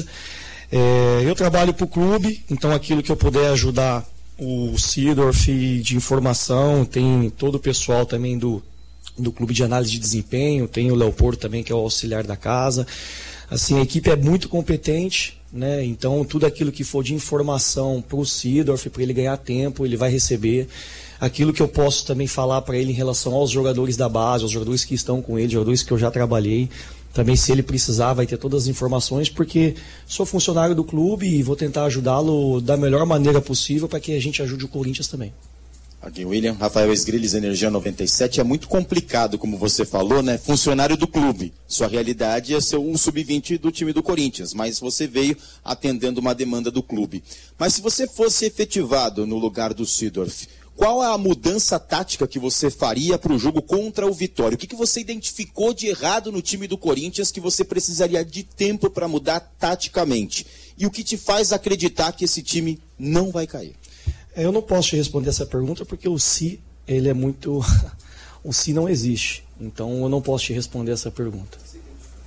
É, eu trabalho para o clube, então aquilo que eu puder ajudar o Seedorf de informação, tem todo o pessoal também do, do clube de análise de desempenho, tem o Leopoldo também, que é o auxiliar da casa. Assim, a equipe é muito competente, né? Então tudo aquilo que for de informação para o Seedorf, para ele ganhar tempo, ele vai receber. Aquilo que eu posso também falar para ele em relação aos jogadores da base, aos jogadores que estão com ele, jogadores que eu já trabalhei. Também, se ele precisar, vai ter todas as informações, porque sou funcionário do clube e vou tentar ajudá-lo da melhor maneira possível para que a gente ajude o Corinthians também. Aqui, William, Rafael Esgrilles, Energia noventa e sete. É muito complicado, como você falou, né? Funcionário do clube. Sua realidade é ser um sub vinte do time do Corinthians, mas você veio atendendo uma demanda do clube. Mas se você fosse efetivado no lugar do Seedorf, qual é a mudança tática que você faria para o jogo contra o Vitória? O que, que você identificou de errado no time do Corinthians que você precisaria de tempo para mudar taticamente? E o que te faz acreditar que esse time não vai cair? Eu não posso te responder essa pergunta porque o se, ele é muito... o se não existe. Então eu não posso te responder essa pergunta.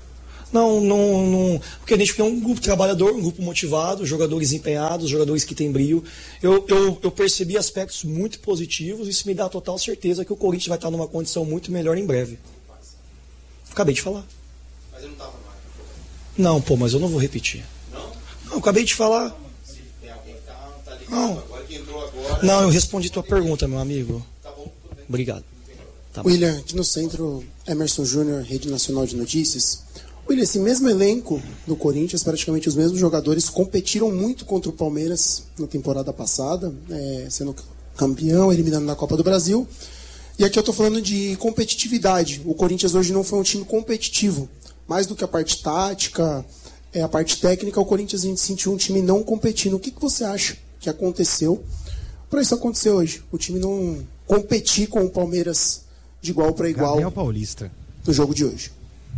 Não, não, não. Porque a gente é um grupo trabalhador, um grupo motivado, jogadores empenhados, jogadores que têm brilho. Eu, eu, eu percebi aspectos muito positivos e isso me dá total certeza que o Corinthians vai estar numa condição muito melhor em breve. Acabei de falar. Mas eu não estava mais. Não, pô, mas eu não vou repetir. Não? Não, acabei de falar. Se tem alguém que tá, tá ligado Não. agora, que entrou agora. Não, eu respondi tua pergunta, meu amigo. Tá bom, tudo bem. Obrigado. Tá bom. William, aqui no centro, Emerson Júnior, Rede Nacional de Notícias. William, esse mesmo elenco do Corinthians, praticamente os mesmos jogadores, competiram muito contra o Palmeiras na temporada passada, é, sendo campeão, eliminando na Copa do Brasil. E aqui eu estou falando de competitividade. O Corinthians hoje não foi um time competitivo. Mais do que a parte tática, é, a parte técnica, o Corinthians a gente sentiu um time não competindo. O que, que você acha que aconteceu para isso acontecer hoje? O time não competir com o Palmeiras de igual para igual. Gabriel Paulista. No jogo de hoje.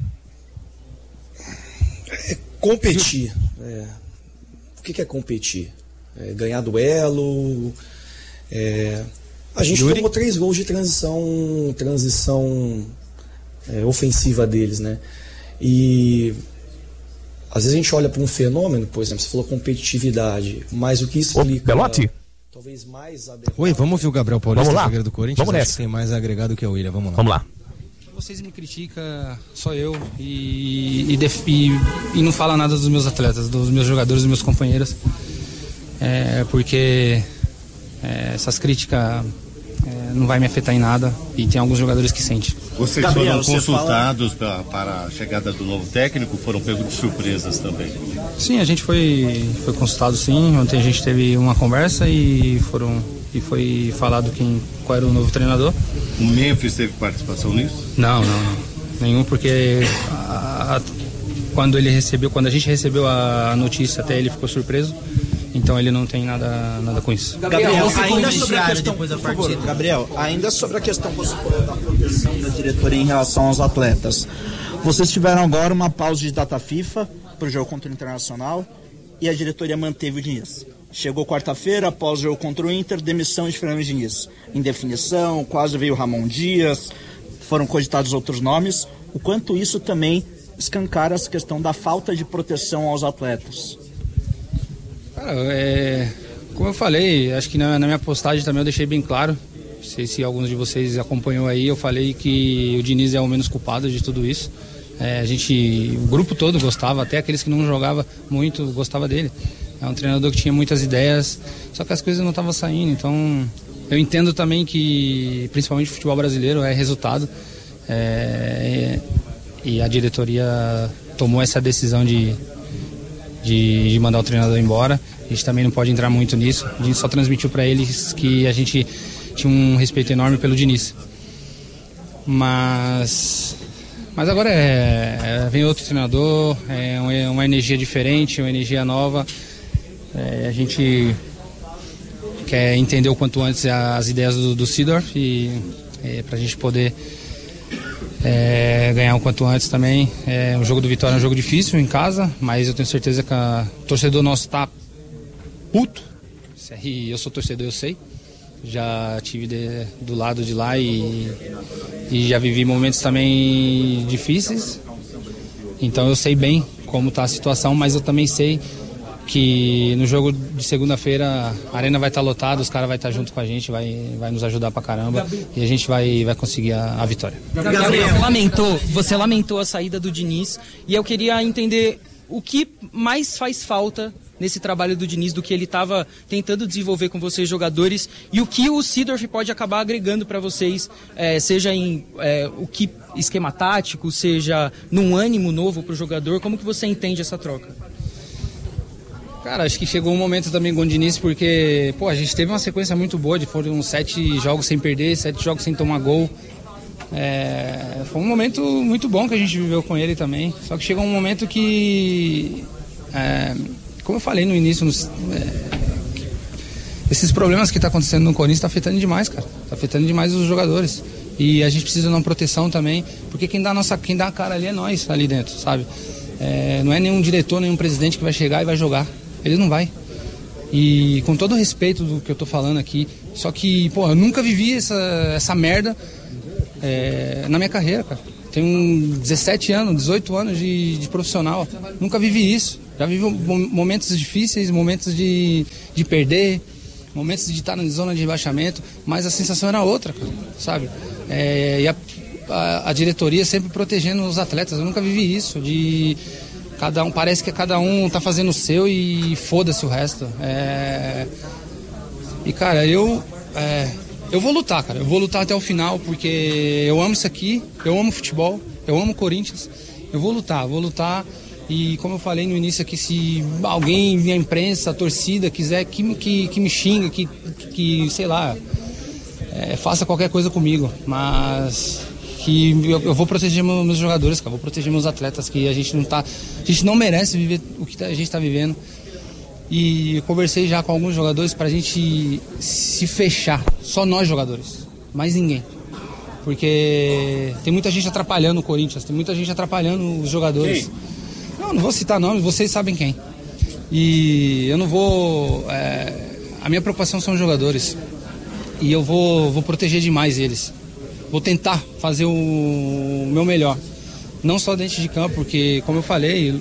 É competir. É. O que é competir? É ganhar duelo. É... A gente Yuri? tomou três gols de transição, transição é, ofensiva deles, né? E às vezes a gente olha para um fenômeno, por exemplo, você falou competitividade, mas o que explica... Ô, Belotti? Talvez mais adequado... Oi, vamos ouvir o Gabriel Paulista, Vamos lá. zagueiro do Corinthians? Vamos Acho nessa. que tem mais agregado que o William, vamos lá. Vamos lá. Vocês me criticam, só eu, e, e, def, e, e não fala nada dos meus atletas, dos meus jogadores, dos meus companheiros, é, porque é, essas críticas é, não vai me afetar em nada e tem alguns jogadores que sentem. Vocês Gabriel, foram você consultados fala... pra, para a chegada do novo técnico? Foram pegos de surpresas também? Sim, a gente foi, foi consultado sim, ontem a gente teve uma conversa e foram... E foi falado quem, qual era o novo treinador. O Memphis teve participação nisso? Não, não, não. Nenhum, porque a, a, quando ele recebeu, quando a gente recebeu a notícia, até ele ficou surpreso. Então ele não tem nada, nada com isso. Gabriel, ainda sobre a questão, por favor, Gabriel, ainda sobre a questão você falou da proteção da diretoria em relação aos atletas. Vocês tiveram agora uma pausa de data FIFA para o jogo contra o Internacional e a diretoria manteve o Diniz. Chegou quarta-feira, após o jogo contra o Inter, demissão de Fernando Diniz. Indefinição, quase veio Ramon Dias, foram cogitados outros nomes. O quanto isso também escancara essa questão da falta de proteção aos atletas? Cara, é, como eu falei, acho que na, na minha postagem também eu deixei bem claro. Não sei se alguns de vocês acompanhou aí, eu falei que o Diniz é o menos culpado de tudo isso. É, a gente, o grupo todo gostava, até aqueles que não jogavam muito, gostava dele. É um treinador que tinha muitas ideias, só que as coisas não estavam saindo. Então, eu entendo também que, principalmente o futebol brasileiro, é resultado. É, e a diretoria tomou essa decisão de, de, de mandar o treinador embora. A gente também não pode entrar muito nisso. A gente só transmitiu para eles que a gente tinha um respeito enorme pelo Diniz. Mas... Mas agora é, é, vem outro treinador, é uma, uma energia diferente, uma energia nova. É, a gente quer entender o quanto antes as ideias do, do Seedorf e é, para a gente poder é, ganhar o quanto antes também. É, o jogo do Vitória é um jogo difícil em casa, mas eu tenho certeza que o torcedor nosso está puto. E eu sou torcedor, eu sei. Já tive de, do lado de lá e, e já vivi momentos também difíceis. Então eu sei bem como está a situação, mas eu também sei que no jogo de segunda-feira a arena vai estar tá lotada, os caras vão estar tá junto com a gente, vai, vai nos ajudar pra caramba e a gente vai, vai conseguir a, a vitória. Gabriel, você lamentou, você lamentou a saída do Diniz e eu queria entender o que mais faz falta nesse trabalho do Diniz, do que ele estava tentando desenvolver com vocês jogadores e o que o Seedorf pode acabar agregando para vocês, é, seja em é, o que esquema tático, seja num ânimo novo para o jogador. Como que você entende essa troca? Cara, acho que chegou um momento também com o Diniz, porque pô, a gente teve uma sequência muito boa, de foram sete jogos sem perder, sete jogos sem tomar gol. É, foi um momento muito bom que a gente viveu com ele também, só que chegou um momento que... É, como eu falei no início, nos, é, esses problemas que estão tá acontecendo no Corinthians estão tá afetando demais, cara. Está afetando demais os jogadores. E a gente precisa de uma proteção também, porque quem dá a, nossa, quem dá a cara ali é nós, ali dentro, sabe? É, não é nenhum diretor, nenhum presidente que vai chegar e vai jogar. Ele não vai. E com todo o respeito do que eu tô falando aqui, só que, pô, eu nunca vivi essa, essa merda é, na minha carreira, cara. tenho dezessete anos, dezoito anos de, de profissional. Nunca vivi isso. Já vivi momentos difíceis, momentos de, de perder, momentos de estar na zona de rebaixamento, mas a sensação era outra, cara, sabe? É, e a, a, a diretoria sempre protegendo os atletas. Eu nunca vivi isso, de cada um, parece que cada um tá fazendo o seu e foda-se o resto. É, e, cara, eu... É, Eu vou lutar, cara. Eu vou lutar até o final, porque eu amo isso aqui, eu amo futebol, eu amo Corinthians. Eu vou lutar, vou lutar. E como eu falei no início aqui, se alguém, a imprensa, a torcida, quiser que, que, que me xingue, que, que sei lá, é, faça qualquer coisa comigo. Mas que eu, eu vou proteger meus, meus jogadores, cara. Vou proteger meus atletas, que a gente não tá... A gente não merece viver o que a gente está vivendo. E eu conversei já com alguns jogadores para a gente se fechar, só nós jogadores, mais ninguém. Porque tem muita gente atrapalhando o Corinthians, tem muita gente atrapalhando os jogadores. Quem? Não, não vou citar nomes, vocês sabem quem. E eu não vou... É, a minha preocupação são os jogadores. E eu vou, vou proteger demais eles. Vou tentar fazer o meu melhor. Não só dentro de campo, porque, como eu falei,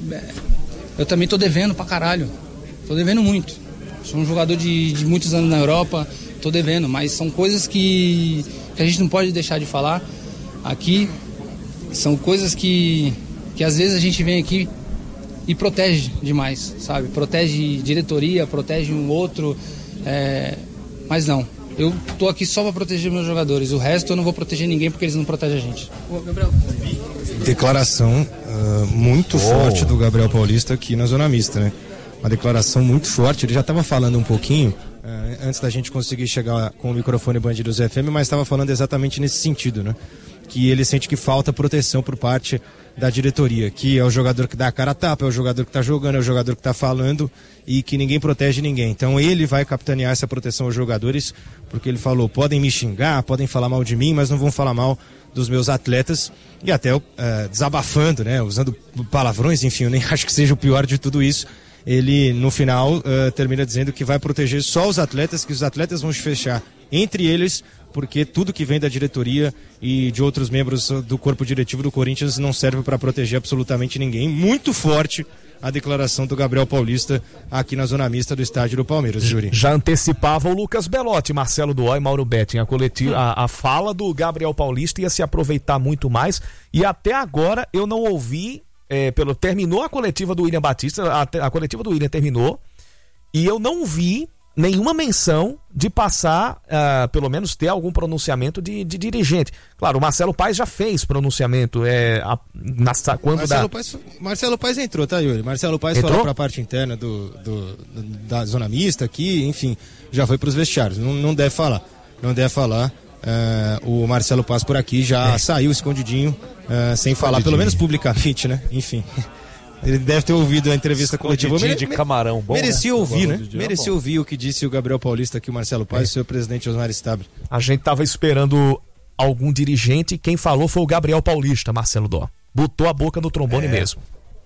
eu também tô devendo pra caralho. Tô devendo muito. Sou um jogador de, de muitos anos na Europa, tô devendo, mas são coisas que, que a gente não pode deixar de falar aqui. São coisas que, que às vezes a gente vem aqui e protege demais, sabe? Protege diretoria, protege um outro, é... mas não. Eu tô aqui só para proteger meus jogadores. O resto eu não vou proteger ninguém porque eles não protegem a gente. Ô, Gabriel. Declaração uh, muito oh. forte do Gabriel Paulista aqui na Zona Mista, né? Uma declaração muito forte. Ele já estava falando um pouquinho uh, antes da gente conseguir chegar com o microfone Band News F M, mas estava falando exatamente nesse sentido, né? Que ele sente que falta proteção por parte da diretoria, que é o jogador que dá a cara a tapa, é o jogador que está jogando, é o jogador que está falando e que ninguém protege ninguém. Então ele vai capitanear essa proteção aos jogadores, porque ele falou, podem me xingar, podem falar mal de mim, mas não vão falar mal dos meus atletas, e até uh, desabafando, né? Usando palavrões, enfim, eu nem acho que seja o pior de tudo isso. Ele, no final, uh, termina dizendo que vai proteger só os atletas, que os atletas vão se fechar entre eles, porque tudo que vem da diretoria e de outros membros do corpo diretivo do Corinthians não serve para proteger absolutamente ninguém. Muito forte a declaração do Gabriel Paulista aqui na Zona Mista do estádio do Palmeiras, Júri. Já antecipava o Lucas Belotti, Marcelo Duó e Mauro Betting. A, coletiva, a, a fala do Gabriel Paulista ia se aproveitar muito mais, e até agora eu não ouvi... É, pelo, terminou a coletiva do William Batista, a, a coletiva do William terminou, e eu não vi nenhuma menção de passar, uh, pelo menos ter algum pronunciamento de, de dirigente. Claro, o Marcelo Paes já fez pronunciamento é, a, na, quando Marcelo, da... Paes, Marcelo Paes entrou, tá, Yuri? Marcelo Paes entrou? Falou para a parte interna do, do, da Zona Mista aqui, enfim, já foi para os vestiários, não, não deve falar, não deve falar. Uh, o Marcelo Paes por aqui já é. saiu escondidinho, uh, sem falar, pelo menos publicamente, né? Enfim, ele deve ter ouvido a entrevista coletiva. Mere, de camarão, bom, merecia né? ouvir, né? Merecia ouvir o que disse o Gabriel Paulista aqui, o Marcelo Paes, é. o seu presidente Osmar Stabile. A gente tava esperando algum dirigente, quem falou foi o Gabriel Paulista, Marcelo Dó. Botou a boca no trombone é. mesmo.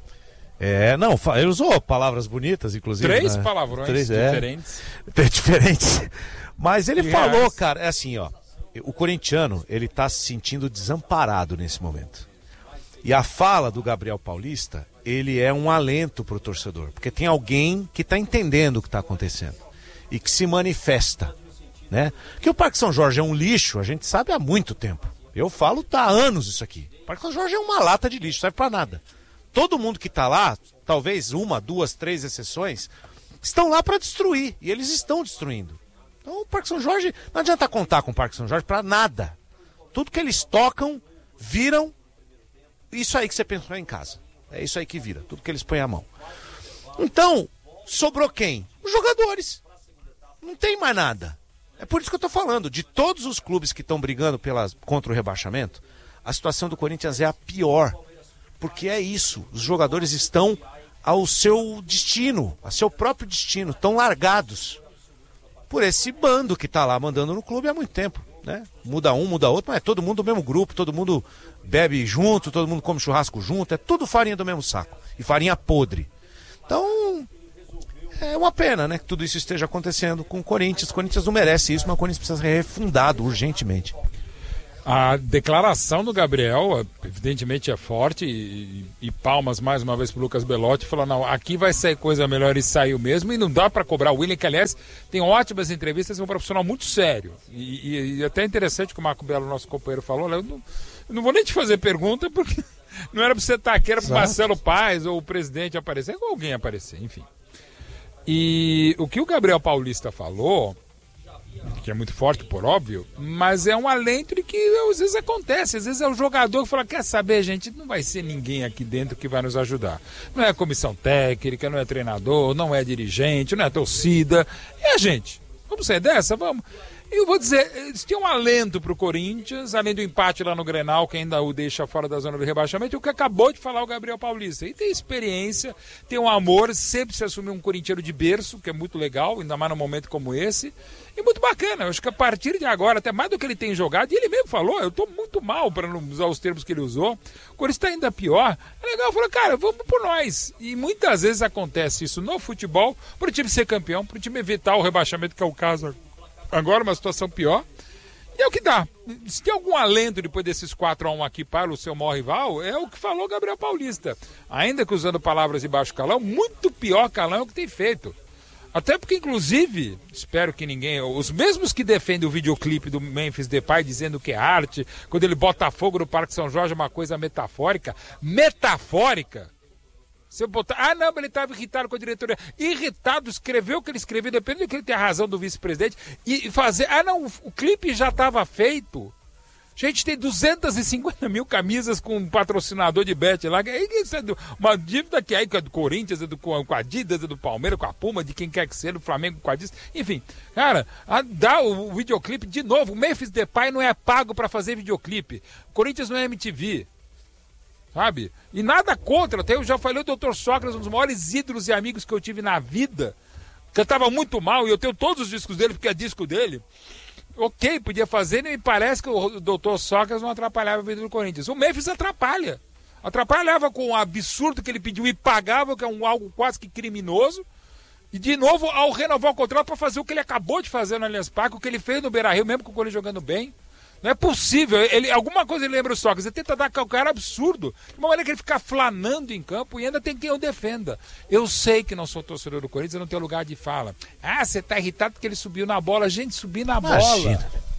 É, não, ele usou palavras bonitas, inclusive. Três né? palavrões Três, diferentes. É, diferentes. Mas ele falou, cara, é assim, ó. O corintiano, ele tá se sentindo desamparado nesse momento. E a fala do Gabriel Paulista, ele é um alento pro torcedor. Porque tem alguém que tá entendendo o que tá acontecendo. E que se manifesta, né? Que o Parque São Jorge é um lixo, a gente sabe há muito tempo. Eu falo há anos isso aqui. O Parque São Jorge é uma lata de lixo, serve pra nada. Todo mundo que tá lá, talvez uma, duas, três exceções, estão lá para destruir. E eles estão destruindo. Então o Parque São Jorge, não adianta contar com o Parque São Jorge para nada. Tudo que eles tocam, viram, isso aí que você pensou em casa. É isso aí que vira, tudo que eles põem a mão. Então, sobrou quem? Os jogadores. Não tem mais nada. É por isso que eu tô falando, de todos os clubes que estão brigando pelas, contra o rebaixamento, a situação do Corinthians é a pior. Porque é isso, os jogadores estão ao seu destino, ao seu próprio destino, estão largados por esse bando que está lá mandando no clube há muito tempo, né? Muda um, muda outro, mas é todo mundo do mesmo grupo, todo mundo bebe junto, todo mundo come churrasco junto, é tudo farinha do mesmo saco, e farinha podre. Então, é uma pena, né, que tudo isso esteja acontecendo com o Corinthians. O Corinthians não merece isso, mas o Corinthians precisa ser refundado urgentemente. A declaração do Gabriel, evidentemente, é forte, e, e palmas mais uma vez pro Lucas Belotti, falou, não, aqui vai sair coisa melhor, e saiu mesmo, e não dá para cobrar o William, que aliás tem ótimas entrevistas, é um profissional muito sério, e, e, e até interessante que o Marco Belo, nosso companheiro, falou, eu não, eu não vou nem te fazer pergunta, porque não era para você estar aqui, era para o Marcelo Paes ou o presidente aparecer, ou alguém aparecer, enfim. E o que o Gabriel Paulista falou, que é muito forte, por óbvio, mas é um alento de que às vezes acontece, às vezes é o jogador que fala, quer saber, gente, não vai ser ninguém aqui dentro que vai nos ajudar. Não é comissão técnica, não é treinador, não é dirigente, não é torcida, é a gente. Vamos sair dessa? Vamos. Eu vou dizer, tinha um alento para o Corinthians, além do empate lá no Grenal, que ainda o deixa fora da zona do rebaixamento, e o que acabou de falar o Gabriel Paulista. E tem experiência, tem um amor, sempre se assumiu um corintiano de berço, que é muito legal, ainda mais num momento como esse, e muito bacana. Eu acho que a partir de agora, até mais do que ele tem jogado, e ele mesmo falou, eu estou muito mal, para não usar os termos que ele usou, o Corinthians está ainda pior. É legal, falou, cara, vamos por nós. E muitas vezes acontece isso no futebol, para o time ser campeão, para o time evitar o rebaixamento, que é o caso agora, uma situação pior, e é o que dá. Se tem algum alento depois desses quatro a um aqui para o seu maior rival, é o que falou Gabriel Paulista. Ainda que usando palavras de baixo calão, muito pior calão é o que tem feito. Até porque, inclusive, espero que ninguém... Os mesmos que defendem o videoclipe do Memphis Depay dizendo que é arte, quando ele bota fogo no Parque São Jorge, é uma coisa metafórica. Metafórica! Se eu botar... Ah, não, ele estava irritado com a diretoria. Irritado, escreveu o que ele escreveu, depende do que ele tem a razão do vice-presidente. E fazer... Ah, não, o clipe já estava feito. Gente, tem duzentas e cinquenta mil camisas com um patrocinador de bet lá. Uma dívida que é do Corinthians, é do, com a Adidas, é do Palmeiras, com a Puma, de quem quer que seja, do Flamengo com a Adidas. Enfim, cara, a, dá o, o videoclipe de novo. O Memphis Depay não é pago para fazer videoclipe. O Corinthians não é M T V. Sabe? E nada contra, até eu já falei, o doutor Sócrates, um dos maiores ídolos e amigos que eu tive na vida, cantava muito mal, e eu tenho todos os discos dele, porque é disco dele. Ok, podia fazer, e me parece que o doutor Sócrates não atrapalhava a vida do Corinthians. O Memphis atrapalha. Atrapalhava com o absurdo que ele pediu e pagava, que é um algo quase que criminoso. E de novo, ao renovar o contrato para fazer o que ele acabou de fazer no Allianz Parque, o que ele fez no Beira-Rio, mesmo com o Corinthians jogando bem. Não é possível, ele, alguma coisa ele lembra o Sócrates, ele tenta dar calcanhar absurdo, de uma maneira que ele fica flanando em campo e ainda tem quem o defenda. Eu sei que não sou torcedor do Corinthians, eu não tenho lugar de fala. Ah, você tá irritado porque ele subiu na bola. Gente, subir na Imagina.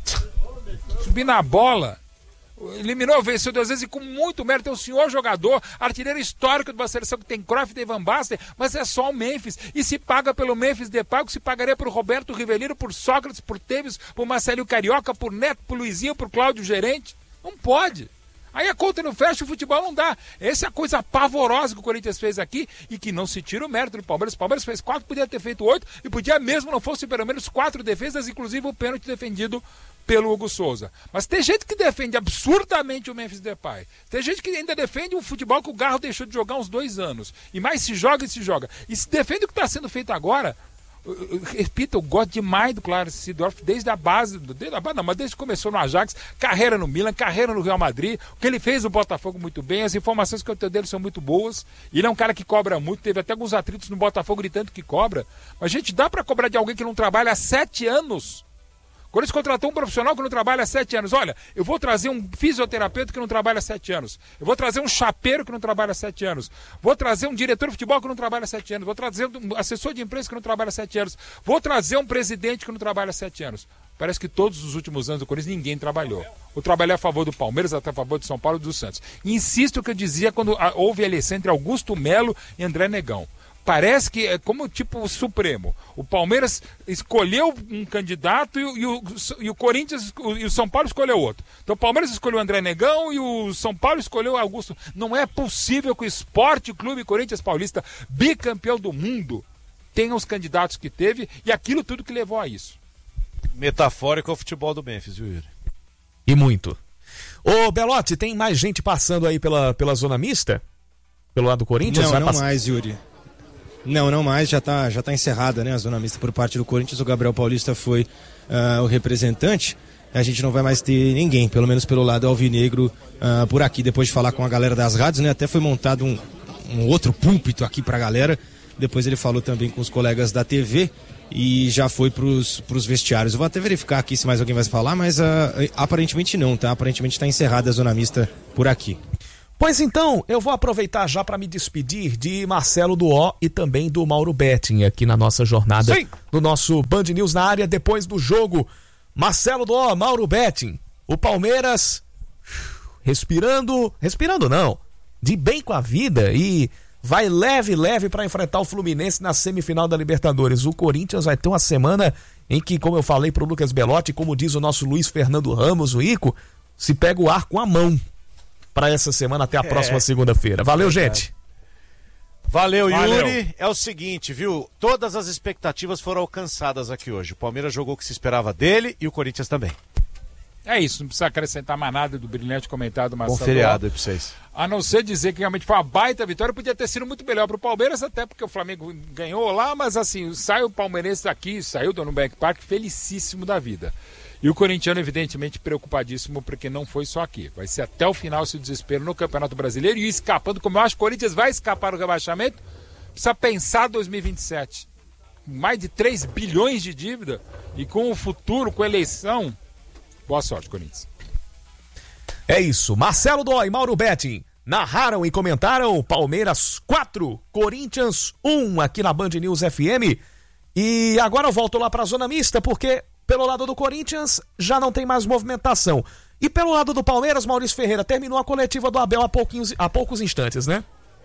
bola. Subir na bola. Eliminou, venceu duas vezes e com muito mérito. É um senhor jogador, artilheiro histórico de uma seleção que tem Cruyff e Van Basten, mas é só o Memphis. E se paga pelo Memphis Depay, que se pagaria por Roberto Rivelino, por Sócrates, por Tevez, por Marcelinho Carioca, por Neto, por Luizinho, por Cláudio Gerente. Não pode. Aí a conta não fecha, o futebol não dá. Essa é a coisa pavorosa que o Corinthians fez aqui e que não se tira o mérito do Palmeiras. O Palmeiras fez quatro, podia ter feito oito e podia mesmo não fosse pelo menos quatro defesas, inclusive o pênalti defendido pelo Hugo Souza. Mas tem gente que defende absurdamente o Memphis Depay. Tem gente que ainda defende um futebol que o Garro deixou de jogar há uns dois anos. E mais se joga e se joga. E se defende o que está sendo feito agora. Eu, eu, repito, eu gosto demais do Clarence Seedorf desde a base, desde a base, não, mas desde que começou no Ajax, carreira no Milan, carreira no Real Madrid, o que ele fez no Botafogo muito bem, as informações que eu tenho dele são muito boas, ele é um cara que cobra muito, teve até alguns atritos no Botafogo de tanto que cobra, mas gente, dá pra cobrar de alguém que não trabalha há sete anos? Quando eles contratou um profissional que não trabalha há sete anos, olha, eu vou trazer um fisioterapeuta que não trabalha há sete anos, eu vou trazer um chapeiro que não trabalha há sete anos, vou trazer um diretor de futebol que não trabalha há sete anos, vou trazer um assessor de imprensa que não trabalha há sete anos, vou trazer um presidente que não trabalha há sete anos. Parece que todos os últimos anos do Corinthians ninguém trabalhou. Eu trabalhei a favor do Palmeiras, até a favor de São Paulo e do Santos. E insisto o que eu dizia quando houve a eleição entre Augusto Melo e André Negão. Parece que é como tipo o Supremo. O Palmeiras escolheu um candidato e, e, o, e o Corinthians e o São Paulo escolheu outro. Então o Palmeiras escolheu o André Negão e o São Paulo escolheu o Augusto. Não é possível que o Esporte Clube Corinthians Paulista, bicampeão do mundo, tenha os candidatos que teve e aquilo tudo que levou a isso. Metafórico é o futebol do Memphis, viu, Yuri? E muito. Ô, Belotti, tem mais gente passando aí pela, pela zona mista? Pelo lado do Corinthians? Não, Vai não pass... mais, Yuri. Não, não mais, já está já tá encerrada, né, a zona mista por parte do Corinthians. O Gabriel Paulista foi uh, o representante. A gente não vai mais ter ninguém, pelo menos pelo lado alvinegro, uh, por aqui. Depois de falar com a galera das rádios, né, até foi montado um, um outro púlpito aqui para a galera. Depois ele falou também com os colegas da T V. e já foi pros, pros vestiários. Eu vou até verificar aqui se mais alguém vai falar, mas uh, aparentemente não, tá? Aparentemente está encerrada a zona mista por aqui. Pois então, eu vou aproveitar já para me despedir de Marcelo Duó e também do Mauro Betting aqui na nossa jornada, Sim. no nosso Band News na área depois do jogo. Marcelo Duó, Mauro Betting, o Palmeiras respirando, respirando não, de bem com a vida e vai leve, leve para enfrentar o Fluminense na semifinal da Libertadores. O Corinthians vai ter uma semana em que, como eu falei pro Lucas Belotti, como diz o nosso Luiz Fernando Ramos, o Ico, se pega o ar com a mão para essa semana até a é. próxima segunda-feira. Valeu, é, gente. Valeu, Valeu, Yuri. É o seguinte, viu? Todas as expectativas foram alcançadas aqui hoje. O Palmeiras jogou o que se esperava dele e o Corinthians também. É isso, não precisa acrescentar mais nada do brilhante comentário do Marcelo. Bom feriado aí pra vocês. A não ser dizer que realmente foi uma baita vitória, podia ter sido muito melhor pro Palmeiras, até porque o Flamengo ganhou lá, mas assim, sai o palmeirense daqui, saiu do Nubank Park felicíssimo da vida. E o corintiano, evidentemente, preocupadíssimo, porque não foi só aqui. Vai ser até o final esse desespero no Campeonato Brasileiro e escapando, como eu acho que o Corinthians vai escapar do rebaixamento, precisa pensar dois mil e vinte e sete. Mais de três bilhões de dívida e com o futuro, com a eleição. Boa sorte, Corinthians. É isso. Marcelo Dói e Mauro Betting narraram e comentaram Palmeiras quatro, Corinthians um aqui na Band News F M. E agora eu volto lá para a zona mista, porque pelo lado do Corinthians já não tem mais movimentação. E pelo lado do Palmeiras, Maurício Ferreira, terminou a coletiva do Abel há, pouquinhos, há poucos instantes, né?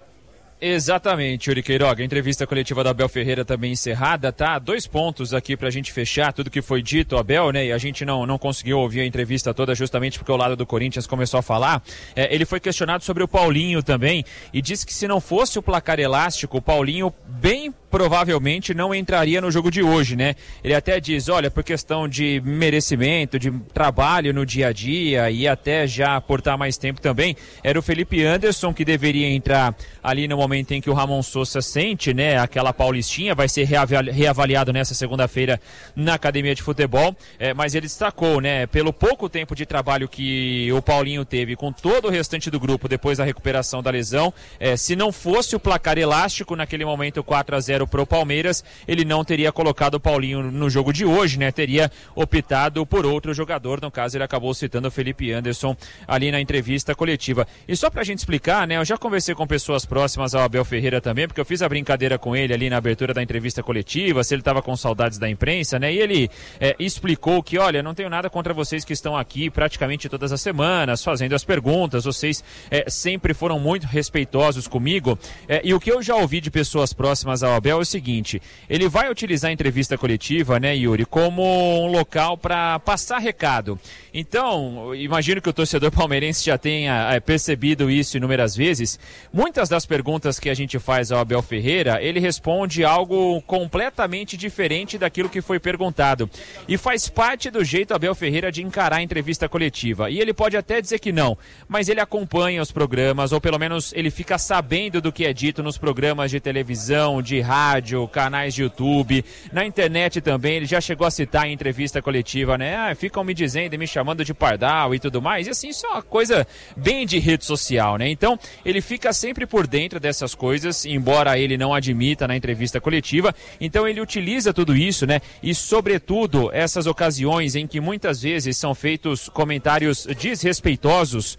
Exatamente, Yuri Queiroga. A entrevista coletiva do Abel Ferreira também encerrada, tá? Dois pontos aqui pra gente fechar tudo que foi dito, Abel, né? E a gente não, não conseguiu ouvir a entrevista toda justamente porque o lado do Corinthians começou a falar. É, ele foi questionado sobre o Paulinho também e disse que se não fosse o placar elástico, o Paulinho bem provavelmente não entraria no jogo de hoje, né? Ele até diz, olha, por questão de merecimento, de trabalho no dia a dia e até já aportar mais tempo também, era o Felipe Anderson que deveria entrar ali no momento em que o Ramon Sousa sente, né, aquela paulistinha, vai ser reavaliado nessa segunda-feira na Academia de Futebol, é, mas ele destacou, né, pelo pouco tempo de trabalho que o Paulinho teve com todo o restante do grupo depois da recuperação da lesão, é, se não fosse o placar elástico naquele momento quatro a zero pro Palmeiras, ele não teria colocado o Paulinho no jogo de hoje, né, teria optado por outro jogador, no caso ele acabou citando o Felipe Anderson ali na entrevista coletiva. E só pra gente explicar, né, eu já conversei com pessoas próximas ao Abel Ferreira também, porque eu fiz a brincadeira com ele ali na abertura da entrevista coletiva, se ele estava com saudades da imprensa, né? E ele é, explicou que, olha, não tenho nada contra vocês que estão aqui praticamente todas as semanas, fazendo as perguntas, vocês é, sempre foram muito respeitosos comigo. É, e o que eu já ouvi de pessoas próximas ao Abel é o seguinte, ele vai utilizar a entrevista coletiva, né, Yuri, como um local para passar recado. Então, imagino que o torcedor palmeirense já tenha é, percebido isso inúmeras vezes. Muitas das perguntas que a gente faz ao Abel Ferreira, ele responde algo completamente diferente daquilo que foi perguntado. E faz parte do jeito Abel Ferreira de encarar a entrevista coletiva. E ele pode até dizer que não, mas ele acompanha os programas, ou pelo menos ele fica sabendo do que é dito nos programas de televisão, de rádio, canais de YouTube, na internet também. Ele já chegou a citar em entrevista coletiva, né? Ah, ficam me dizendo e me chamando de pardal e tudo mais. E assim, isso é uma coisa bem de rede social, né? Então, ele fica sempre por dentro dessas coisas, embora ele não admita na entrevista coletiva. Então ele utiliza tudo isso, né? E sobretudo essas ocasiões em que muitas vezes são feitos comentários desrespeitosos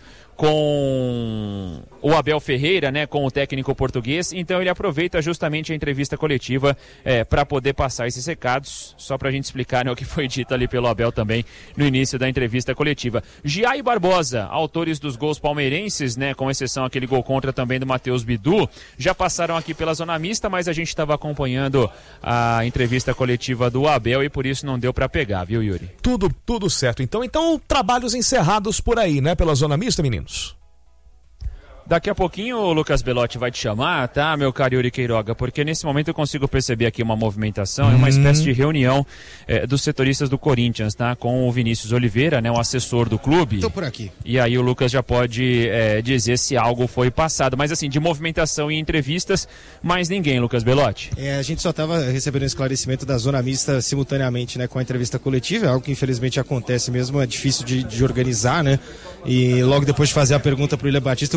com o Abel Ferreira, né, com o técnico português, então ele aproveita justamente a entrevista coletiva é, para poder passar esses recados, só para a gente explicar, né, o que foi dito ali pelo Abel também no início da entrevista coletiva. Gia e Barbosa, autores dos gols palmeirenses, né, com exceção aquele gol contra também do Matheus Bidu, já passaram aqui pela zona mista, mas a gente estava acompanhando a entrevista coletiva do Abel e por isso não deu para pegar, viu, Yuri? Tudo, tudo certo. Então, então trabalhos encerrados por aí, né, pela zona mista, meninos? Daqui a pouquinho o Lucas Belotti vai te chamar, tá, meu caro Yuri Queiroga? Porque nesse momento eu consigo perceber aqui uma movimentação, é uma espécie de reunião é, dos setoristas do Corinthians, tá? Com o Vinícius Oliveira, né, o assessor do clube. Tô por aqui. E aí o Lucas já pode é, dizer se algo foi passado. Mas assim, de movimentação e entrevistas, mais ninguém, Lucas Belotti. É, a gente só estava recebendo um esclarecimento da zona mista simultaneamente, né, com a entrevista coletiva, é algo que infelizmente acontece mesmo, é difícil de, de organizar, né? E logo depois de fazer a pergunta pro William Batista, eu, por sorte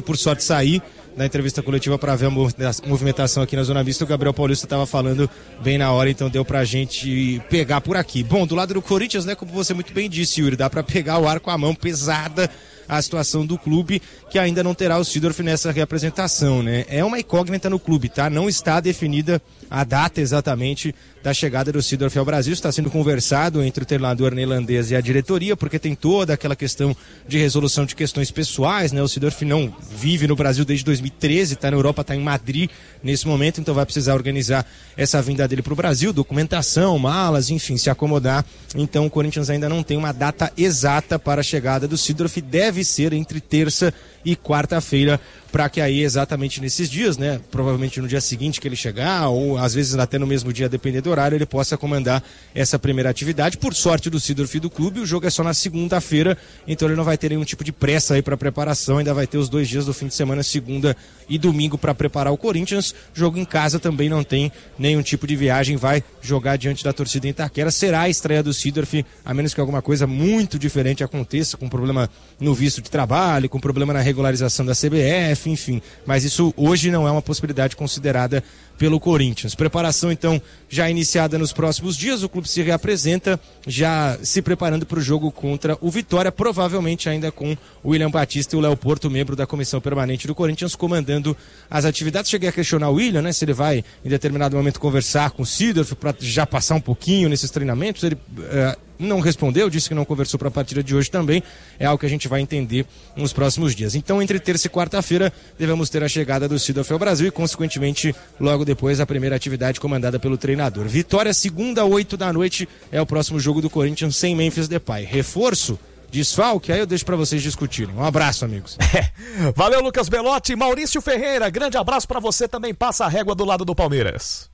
sair da entrevista coletiva para ver a movimentação aqui na Zona Mista. O Gabriel Paulista estava falando bem na hora, então deu pra gente pegar por aqui. Bom, do lado do Corinthians, né, como você muito bem disse, Yuri, dá para pegar o ar com a mão pesada a situação do clube, que ainda não terá o Seedorf nessa representação, né? É uma incógnita no clube, tá? Não está definida a data exatamente da chegada do Seedorf ao Brasil. Está sendo conversado entre o treinador neerlandês e a diretoria, porque tem toda aquela questão de resolução de questões pessoais, né? O Seedorf não vive no Brasil desde dois mil e treze, está na Europa, está em Madrid nesse momento, então vai precisar organizar essa vinda dele para o Brasil, documentação, malas, enfim, se acomodar. Então o Corinthians ainda não tem uma data exata para a chegada do Seedorf, deve ser entre terça e quarta-feira, para que aí exatamente nesses dias, né, provavelmente no dia seguinte que ele chegar, ou às vezes até no mesmo dia, dependendo do horário, ele possa comandar essa primeira atividade. Por sorte do Seedorf e do clube, o jogo é só na segunda-feira, então ele não vai ter nenhum tipo de pressa aí para preparação, ainda vai ter os dois dias do fim de semana, segunda e domingo, para preparar o Corinthians. Jogo em casa também não tem nenhum tipo de viagem, vai jogar diante da torcida em Itaquera. Será a estreia do Seedorf, a menos que alguma coisa muito diferente aconteça, com problema no visto de trabalho, com problema na regularização da C B F, enfim, mas isso hoje não é uma possibilidade considerada pelo Corinthians. Preparação então já iniciada nos próximos dias, o clube se reapresenta já se preparando para o jogo contra o Vitória, provavelmente ainda com o William Batista e o Léo Porto, membro da comissão permanente do Corinthians, comandando as atividades. Cheguei a questionar o William, né, se ele vai em determinado momento conversar com o Seedorf para já passar um pouquinho nesses treinamentos. Ele uh, não respondeu, disse que não conversou para a partida de hoje também. É algo que a gente vai entender nos próximos dias. Então, entre terça e quarta-feira, devemos ter a chegada do Seedorf ao Brasil e, consequentemente, logo depois, a primeira atividade comandada pelo treinador. Vitória, segunda, oito da noite, é o próximo jogo do Corinthians sem Memphis Depay. Reforço? Desfalque? Aí eu deixo para vocês discutirem. Um abraço, amigos. É. Valeu, Lucas Belotti. Maurício Ferreira, grande abraço para você também. Passa a régua do lado do Palmeiras.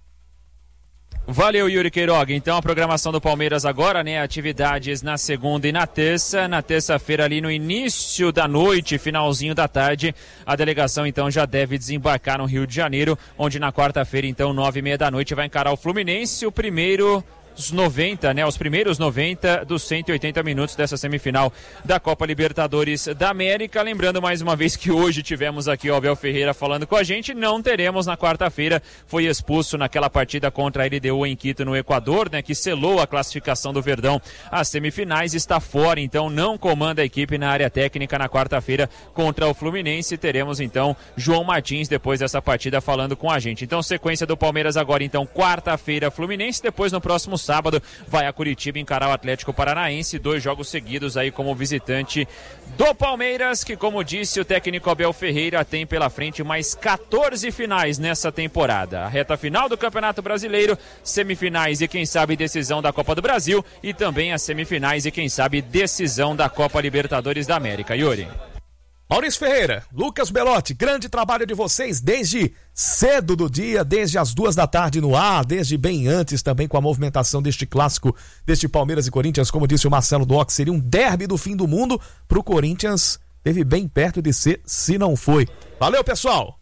Valeu, Yuri Queiroga. Então a programação do Palmeiras agora, né? Atividades na segunda e na terça. Na terça-feira ali no início da noite, finalzinho da tarde, a delegação então já deve desembarcar no Rio de Janeiro, onde na quarta-feira, então, nove e meia da noite, vai encarar o Fluminense, o primeiro... Os noventa, né? Os primeiros noventa dos cento e oitenta minutos dessa semifinal da Copa Libertadores da América. Lembrando mais uma vez que hoje tivemos aqui o Abel Ferreira falando com a gente. Não teremos na quarta-feira. Foi expulso naquela partida contra a L D U em Quito, no Equador, né? Que selou a classificação do Verdão às semifinais. Está fora, então não comanda a equipe na área técnica na quarta-feira contra o Fluminense. Teremos então João Martins depois dessa partida falando com a gente. Então sequência do Palmeiras agora, então quarta-feira Fluminense. Depois no próximo sábado vai a Curitiba encarar o Atlético Paranaense, dois jogos seguidos aí como visitante do Palmeiras, que, como disse o técnico Abel Ferreira, tem pela frente mais quatorze finais nessa temporada. A reta final do Campeonato Brasileiro, semifinais e quem sabe decisão da Copa do Brasil e também as semifinais e quem sabe decisão da Copa Libertadores da América. Yuri. Maurício Ferreira, Lucas Belotti, grande trabalho de vocês desde cedo do dia, desde as duas da tarde no ar, desde bem antes também com a movimentação deste clássico, deste Palmeiras e Corinthians, como disse o Marcelo Doc, seria um derby do fim do mundo pro Corinthians, teve bem perto de ser, se não foi. Valeu, pessoal!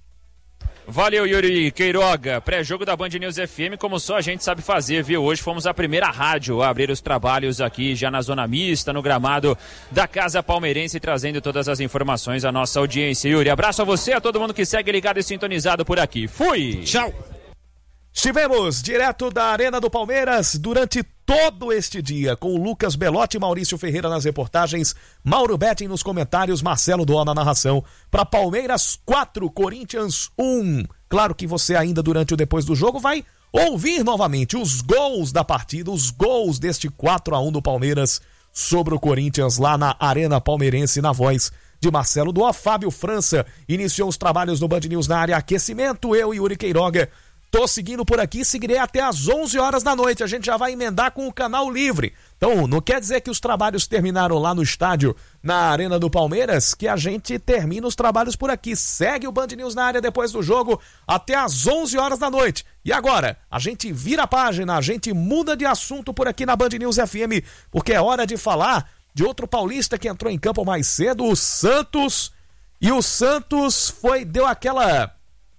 Valeu, Yuri Queiroga. Pré-jogo da Band News F M, como só a gente sabe fazer, viu? Hoje fomos a primeira rádio a abrir os trabalhos aqui já na Zona Mista, no gramado da Casa Palmeirense, trazendo todas as informações à nossa audiência. Yuri, abraço a você, a todo mundo que segue ligado e sintonizado por aqui. Fui! Tchau! Estivemos direto da Arena do Palmeiras durante todo este dia com o Lucas Belotti e Maurício Ferreira nas reportagens, Mauro Betting nos comentários, Marcelo Doa na narração, para Palmeiras quatro, Corinthians um. Claro que você ainda durante o depois do jogo vai ouvir novamente os gols da partida, os gols deste quatro a um do Palmeiras sobre o Corinthians lá na Arena Palmeirense, na voz de Marcelo Doa. Fábio França iniciou os trabalhos no Band News na área aquecimento, eu e Yuri Queiroga tô seguindo por aqui, seguirei até às onze horas da noite. A gente já vai emendar com o canal livre. Então, não quer dizer que os trabalhos terminaram lá no estádio, na Arena do Palmeiras, que a gente termina os trabalhos por aqui. Segue o Band News na área depois do jogo, até às onze horas da noite. E agora, a gente vira a página, a gente muda de assunto por aqui na Band News F M, porque é hora de falar de outro paulista que entrou em campo mais cedo, o Santos. E o Santos foi, deu aquela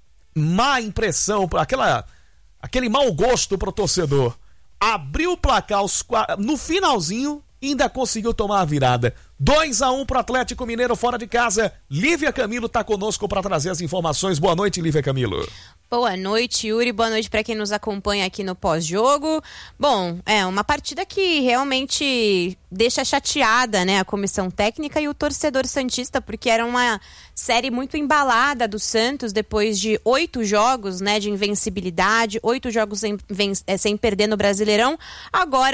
má impressão, aquela, aquele mau gosto pro torcedor. Abriu o placar aos, no finalzinho e ainda conseguiu tomar a virada. dois a um pro Atlético Mineiro fora de casa. Lívia Camilo tá conosco para trazer as informações. Boa noite, Lívia Camilo. Boa noite, Yuri. Boa noite para quem nos acompanha aqui no pós-jogo. Bom, é uma partida que realmente deixa chateada, né, a comissão técnica e o torcedor santista, porque era uma série muito embalada do Santos depois de oito jogos, né, de invencibilidade, oito jogos sem, sem perder no Brasileirão. Agora